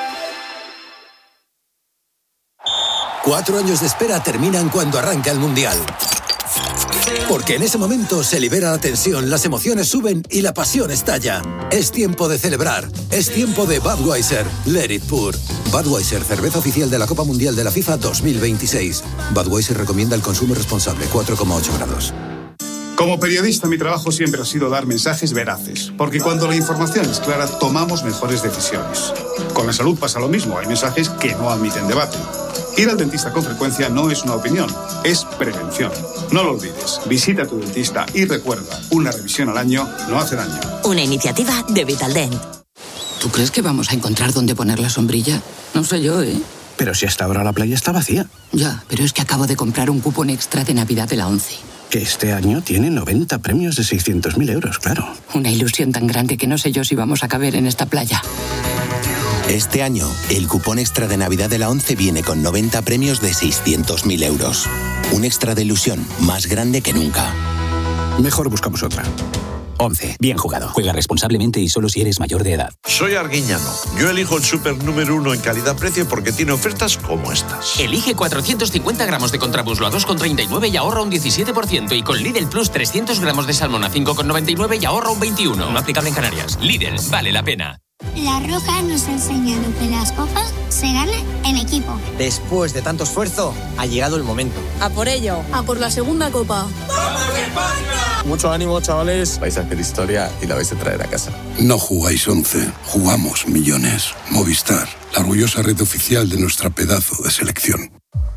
Cuatro años de espera terminan cuando arranca el Mundial. Porque en ese momento se libera la tensión, las emociones suben y la pasión estalla. Es tiempo de celebrar. Es tiempo de Budweiser. Let it pour. Budweiser, cerveza oficial de la Copa Mundial de la FIFA dos mil veintiséis. Budweiser recomienda el consumo responsable, cuatro coma ocho grados. Como periodista, mi trabajo siempre ha sido dar mensajes veraces, porque cuando la información es clara, tomamos mejores decisiones. Con la salud pasa lo mismo, hay mensajes que no admiten debate. Ir al dentista con frecuencia no es una opinión, es prevención. No lo olvides, visita a tu dentista y recuerda, una revisión al año no hace daño. Una iniciativa de Vitaldent. ¿Tú crees que vamos a encontrar dónde poner la sombrilla? No sé yo, ¿eh? Pero si hasta ahora la playa está vacía. Ya, pero es que acabo de comprar un cupón extra de Navidad de la ONCE. Que este año tiene noventa premios de seiscientos mil euros, claro. Una ilusión tan grande que no sé yo si vamos a caber en esta playa. Este año, el cupón extra de Navidad de la ONCE viene con noventa premios de seiscientos mil euros. Un extra de ilusión más grande que nunca. Mejor buscamos otra. ONCE. Bien jugado. Juega responsablemente y solo si eres mayor de edad. Soy Arguiñano. Yo elijo el súper número uno en calidad-precio porque tiene ofertas como estas. Elige cuatrocientos cincuenta gramos de contramuslo a dos con treinta y nueve y ahorra un diecisiete por ciento. Y con Lidl Plus trescientos gramos de salmón a cinco con noventa y nueve y ahorra un veintiuno por ciento. No aplicable en Canarias. Lidl, vale la pena. La Roja nos ha enseñado que las copas se ganan en equipo. Después de tanto esfuerzo, ha llegado el momento. A por ello. A por la segunda copa. ¡Vamos España! Mucho ánimo, chavales. Vais a hacer historia y la vais a traer a casa. No jugáis once, jugamos millones. Movistar, la orgullosa red oficial de nuestra pedazo de selección.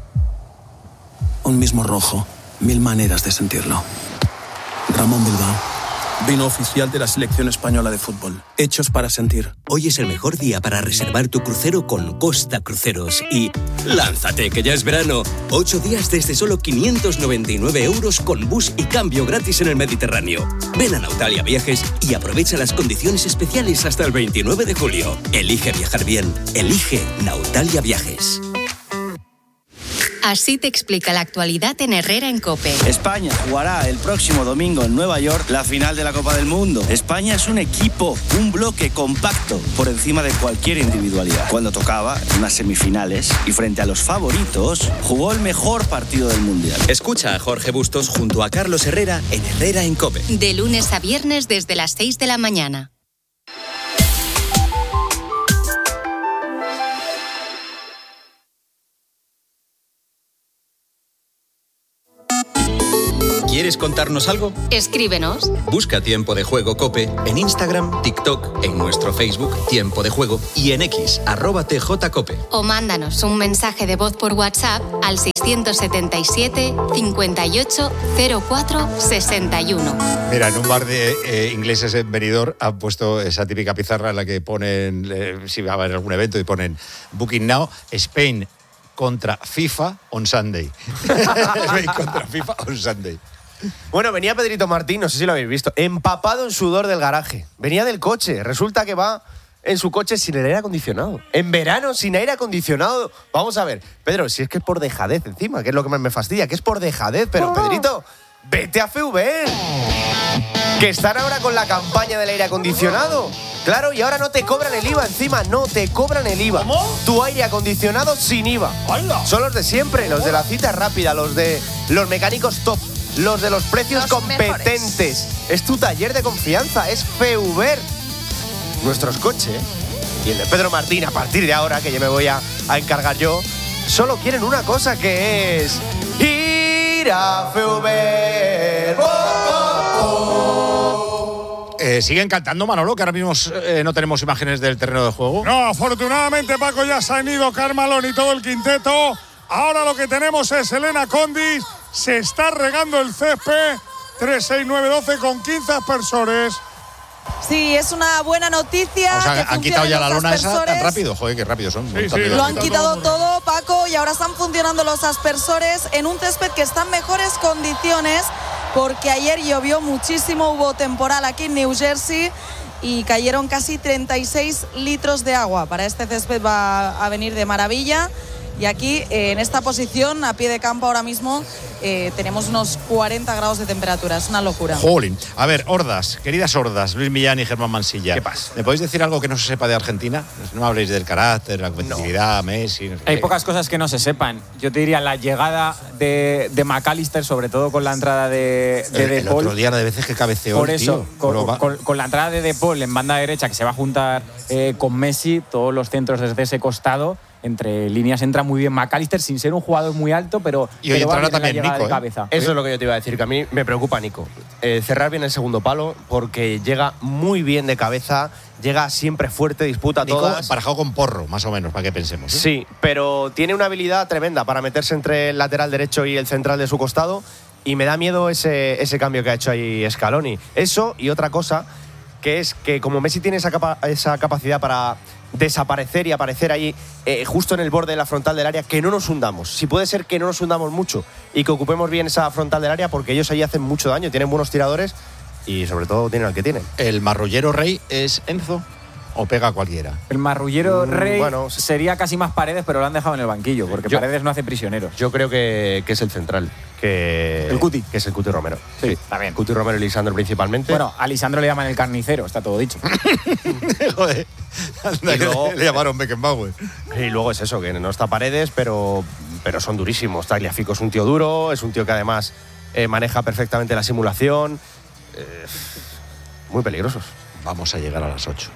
Un mismo rojo, mil maneras de sentirlo. Ramón Bilbao. Vino oficial de la selección española de fútbol. Hechos para sentir. Hoy es el mejor día para reservar tu crucero con Costa Cruceros. Y lánzate, que ya es verano. Ocho días desde solo quinientos noventa y nueve euros con bus y cambio gratis en el Mediterráneo. Ven a Nautalia Viajes y aprovecha las condiciones especiales hasta el veintinueve de julio. Elige viajar bien. Elige Nautalia Viajes. Así te explica la actualidad en Herrera en COPE. España jugará el próximo domingo en Nueva York la final de la Copa del Mundo. España es un equipo, un bloque compacto por encima de cualquier individualidad. Cuando tocaba en unas semifinales y frente a los favoritos, jugó el mejor partido del Mundial. Escucha a Jorge Bustos junto a Carlos Herrera en Herrera en COPE. De lunes a viernes desde las seis de la mañana. ¿Quieres contarnos algo? Escríbenos. Busca Tiempo de Juego COPE en Instagram, TikTok, en nuestro Facebook Tiempo de Juego y en X, arroba tjcope. O mándanos un mensaje de voz por WhatsApp al seiscientos setenta y siete, cincuenta y ocho, cero cuatro, sesenta y uno. Mira, en un bar de eh, ingleses en Benidorm han puesto esa típica pizarra en la que ponen, eh, si va a haber algún evento, y ponen Booking Now, Spain contra FIFA on Sunday. Spain contra FIFA on Sunday. Bueno, venía Pedrito Martín, no sé si lo habéis visto, empapado en sudor del garaje. Venía del coche, resulta que va en su coche sin el aire acondicionado. En verano, sin aire acondicionado. Vamos a ver, Pedro, si es que es por dejadez encima, que es lo que más me fastidia, que es por dejadez, pero Pedrito, vete a F V R. Que están ahora con la campaña del aire acondicionado. Claro, y ahora no te cobran el I V A encima, no te cobran el I V A. ¿Cómo? Tu aire acondicionado sin I V A. ¡Hala! Son los de siempre, los de la cita rápida, los de los mecánicos top. Los de los precios los competentes. Mejores. Es tu taller de confianza, es F V R. Nuestros coches y el de Pedro Martín, a partir de ahora, que ya me voy a, a encargar yo, solo quieren una cosa, que es ir a F V R. ¡Oh, oh, oh! Eh, ¿Siguen cantando, Manolo, que ahora mismo eh, no tenemos imágenes del terreno de juego? No, afortunadamente, Paco, ya se han ido Carmalón y todo el quinteto. Ahora lo que tenemos es Elena Condis. Se está regando el césped. tres, seis, nueve, doce con quince aspersores. Sí, es una buena noticia. O sea, que han quitado ya la lona esa tan aspersores. rápido. Joder, qué rápido son. Sí, sí, Lo han quitado todo, Paco, y ahora están funcionando los aspersores en un césped que está en mejores condiciones, porque ayer llovió muchísimo, hubo temporal aquí en New Jersey y cayeron casi treinta y seis litros de agua. Para este césped va a venir de maravilla. Y aquí, eh, en esta posición, a pie de campo ahora mismo, eh, tenemos unos cuarenta grados de temperatura. Es una locura. Jolín. A ver, hordas, queridas hordas, Luis Millán y Germán Mansilla. ¿Qué pasa? ¿Me podéis decir algo que no se sepa de Argentina? No me habléis del carácter, la competitividad, no. Messi... No sé Hay qué. pocas cosas que no se sepan. Yo te diría la llegada de, de McAllister, sobre todo con la entrada de, de el, De el Paul. otro día de veces que cabeceó Por el eso, tío. con, Pero con, con la entrada de De Paul en banda derecha, que se va a juntar eh, con Messi, todos los centros desde ese costado, entre líneas entra muy bien McAllister, sin ser un jugador muy alto, pero, y hoy pero entrará también Nico, de ¿eh? cabeza. Eso es lo que yo te iba a decir, que a mí me preocupa Nico. Eh, cerrar bien el segundo palo, porque llega muy bien de cabeza, llega siempre fuerte, disputa Nico todas. emparejado con Porro, más o menos, para que pensemos. ¿eh? Sí, pero tiene una habilidad tremenda para meterse entre el lateral derecho y el central de su costado, y me da miedo ese, ese cambio que ha hecho ahí Scaloni. Eso y otra cosa, que es que como Messi tiene esa, capa esa capacidad para desaparecer y aparecer ahí eh, justo en el borde de la frontal del área, que no nos hundamos. Si puede ser que no nos hundamos mucho y que ocupemos bien esa frontal del área, porque ellos ahí hacen mucho daño, tienen buenos tiradores y sobre todo tienen al que tienen. ¿El marrullero rey es Enzo o pega a cualquiera? El marrullero Mm, rey bueno, sería casi más Paredes, pero lo han dejado en el banquillo, porque yo, Paredes no hace prisioneros. Yo creo que, que es el central. Que, el Cuti. Que es el Cuti Romero. Sí, está bien. Cuti Romero y Lisandro principalmente. Bueno, a Lisandro le llaman el carnicero, está todo dicho. Joder, anda, y luego, le llamaron Beckenbauer. Y luego es eso, que no está Paredes, pero, pero son durísimos. Tagliafico es un tío duro, es un tío que además eh, maneja perfectamente la simulación. Eh, muy peligrosos. Vamos a llegar a las ocho.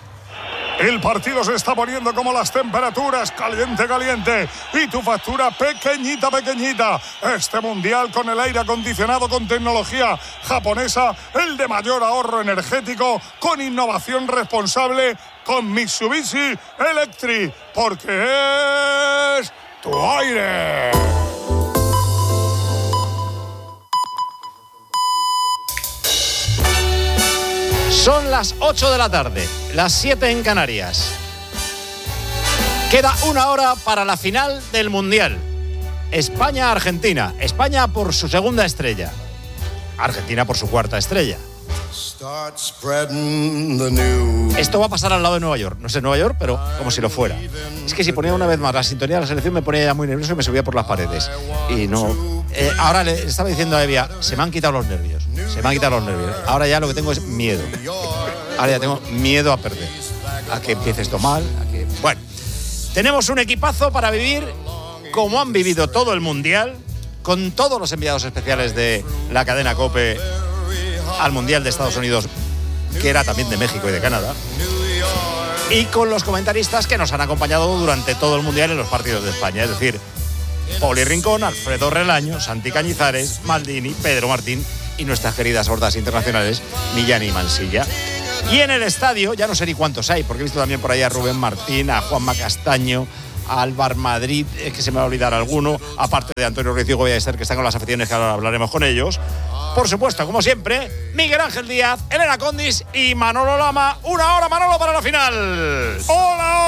El partido se está poniendo como las temperaturas, caliente, caliente. Y tu factura pequeñita, pequeñita. Este mundial con el aire acondicionado con tecnología japonesa, el de mayor ahorro energético, con innovación responsable, con Mitsubishi Electric. Porque es tu aire. Son las ocho de la tarde, las siete en Canarias. Queda una hora para la final del Mundial. España-Argentina. España por su segunda estrella. Argentina por su cuarta estrella. Esto va a pasar al lado de Nueva York. No sé Nueva York, pero como si lo fuera. Es que si ponía una vez más la sintonía de la selección me ponía ya muy nervioso y me subía por las paredes. Y no... Eh, ahora le estaba diciendo a Evia, se me han quitado los nervios. Se me han quitado los nervios. Ahora ya lo que tengo es miedo. Ahora ya tengo miedo a perder. A que empiece esto mal. A que... Bueno, tenemos un equipazo para vivir como han vivido todo el Mundial, con todos los enviados especiales de la cadena COPE al Mundial de Estados Unidos, que era también de México y de Canadá, y con los comentaristas que nos han acompañado durante todo el Mundial en los partidos de España, es decir, Poli Rincón, Alfredo Relaño, Santi Cañizares, Maldini, Pedro Martín y nuestras queridas hordas internacionales, Millán y Mansilla. Y en el estadio, ya no sé ni cuántos hay, porque he visto también por ahí a Rubén Martín, a Juanma Castaño, a Álvar Madrid, es que se me va a olvidar alguno, aparte de Antonio Ruiz y Goya Ester, que están con las aficiones, que ahora hablaremos con ellos. Por supuesto, como siempre, Miguel Ángel Díaz, Elena Condis y Manolo Lama. Una hora, Manolo, para la final. ¡Hola,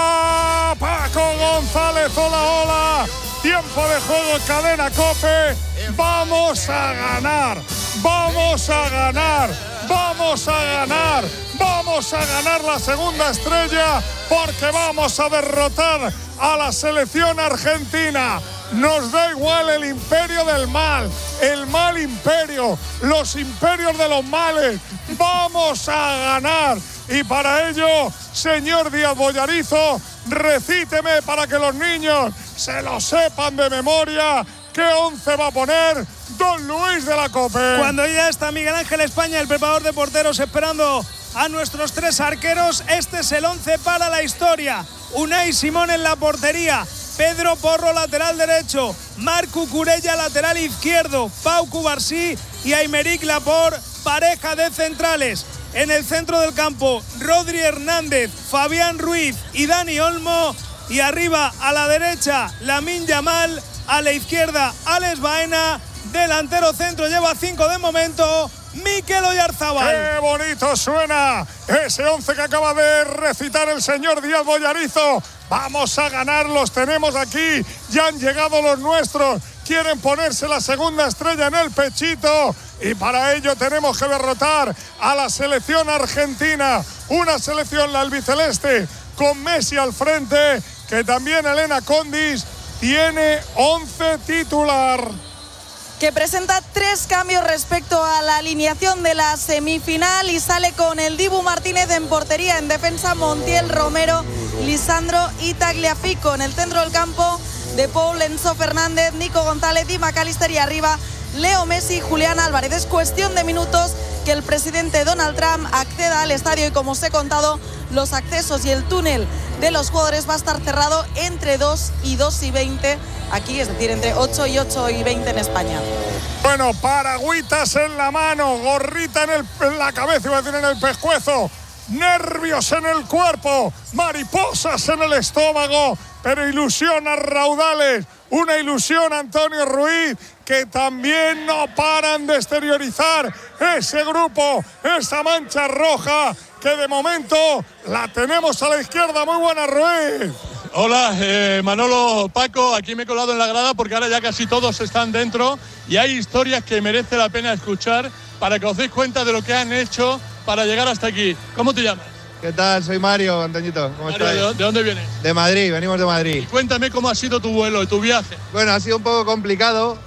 hola! Paco González, hola, hola. Tiempo de juego, cadena COPE. Vamos a ganar, vamos a ganar, vamos a ganar, vamos a ganar la segunda estrella porque vamos a derrotar a la selección argentina. Nos da igual el imperio del mal, el mal imperio, los imperios de los males. Vamos a ganar. Y para ello, señor Díaz Bollarizo, recíteme para que los niños se lo sepan de memoria. ¿Qué once va a poner don Luis de la COPE? Cuando ya está Miguel Ángel España, el preparador de porteros, esperando a nuestros tres arqueros, este es el once para la historia. Unai Simón en la portería, Pedro Porro lateral derecho, Marc Cucurella lateral izquierdo, Pau Cubarsí y Aymeric Laporte pareja de centrales. En el centro del campo, Rodri Hernández, Fabián Ruiz y Dani Olmo. Y arriba a la derecha, Lamine Yamal. A la izquierda, Alex Baena. Delantero centro, lleva cinco de momento, Mikel Oyarzabal. ¡Qué bonito suena ese once que acaba de recitar el señor Díaz Bollarizo! Vamos a ganar, los tenemos aquí, ya han llegado los nuestros, quieren ponerse la segunda estrella en el pechito y para ello tenemos que derrotar a la selección argentina, una selección, la albiceleste, con Messi al frente, que también Elena Condis tiene once titular. Que presenta tres cambios respecto a la alineación de la semifinal y sale con el Dibu Martínez en portería, en defensa Montiel, Romero, Lisandro y Tagliafico. En el centro del campo, De Paul, Enzo Fernández, Nico González y McAllister, y arriba Leo Messi y Julián Álvarez. Es cuestión de minutos que el presidente Donald Trump acceda al estadio y, como os he contado, los accesos y el túnel de los jugadores va a estar cerrado entre dos y dos y veinte aquí, es decir, entre ocho y ocho y veinte en España. Bueno, paragüitas en la mano, gorrita en, el, en la cabeza, iba a decir en el pescuezo, nervios en el cuerpo, mariposas en el estómago, pero ilusión a raudales, una ilusión, Antonio Ruiz, que también no paran de exteriorizar ese grupo, esa mancha roja, que de momento la tenemos a la izquierda. Muy buena, Ruiz. Hola, eh, Manolo, Paco, aquí me he colado en la grada porque ahora ya casi todos están dentro y hay historias que merece la pena escuchar para que os deis cuenta de lo que han hecho para llegar hasta aquí. ¿Cómo te llamas? ¿Qué tal? Soy Mario, Antoñito. ¿Cómo Mario, estás? ¿de dónde vienes? De Madrid, venimos de Madrid. Y cuéntame cómo ha sido tu vuelo y tu viaje. Bueno, ha sido un poco complicado.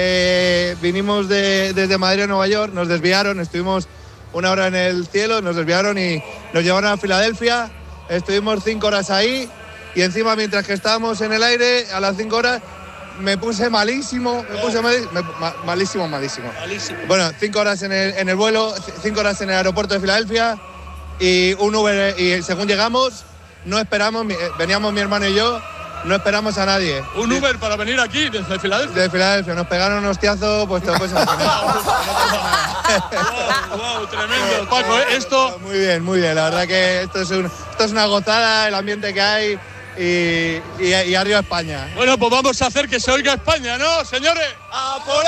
Eh, vinimos de, desde Madrid a Nueva York, nos desviaron, estuvimos una hora en el cielo, nos desviaron y nos llevaron a Filadelfia. Estuvimos cinco horas ahí y encima, mientras que estábamos en el aire, a las cinco horas me puse malísimo, me puse malísimo, me, ma, malísimo, malísimo. Malísimo. Bueno, cinco horas en el, en el vuelo, cinco horas en el aeropuerto de Filadelfia y un Uber, y según llegamos, no esperamos, veníamos mi hermano y yo, no esperamos a nadie. ¿Un Uber para venir aquí desde Filadelfia? De Filadelfia, nos pegaron un hostiazo, pues todo pues wow, wow, tremendo. Paco, ¿eh? esto... Muy bien, muy bien, la verdad que esto es, un, esto es una gozada, el ambiente que hay y, y, y arriba España. Bueno, pues vamos a hacer que se oiga España, ¿no, señores? ¡A por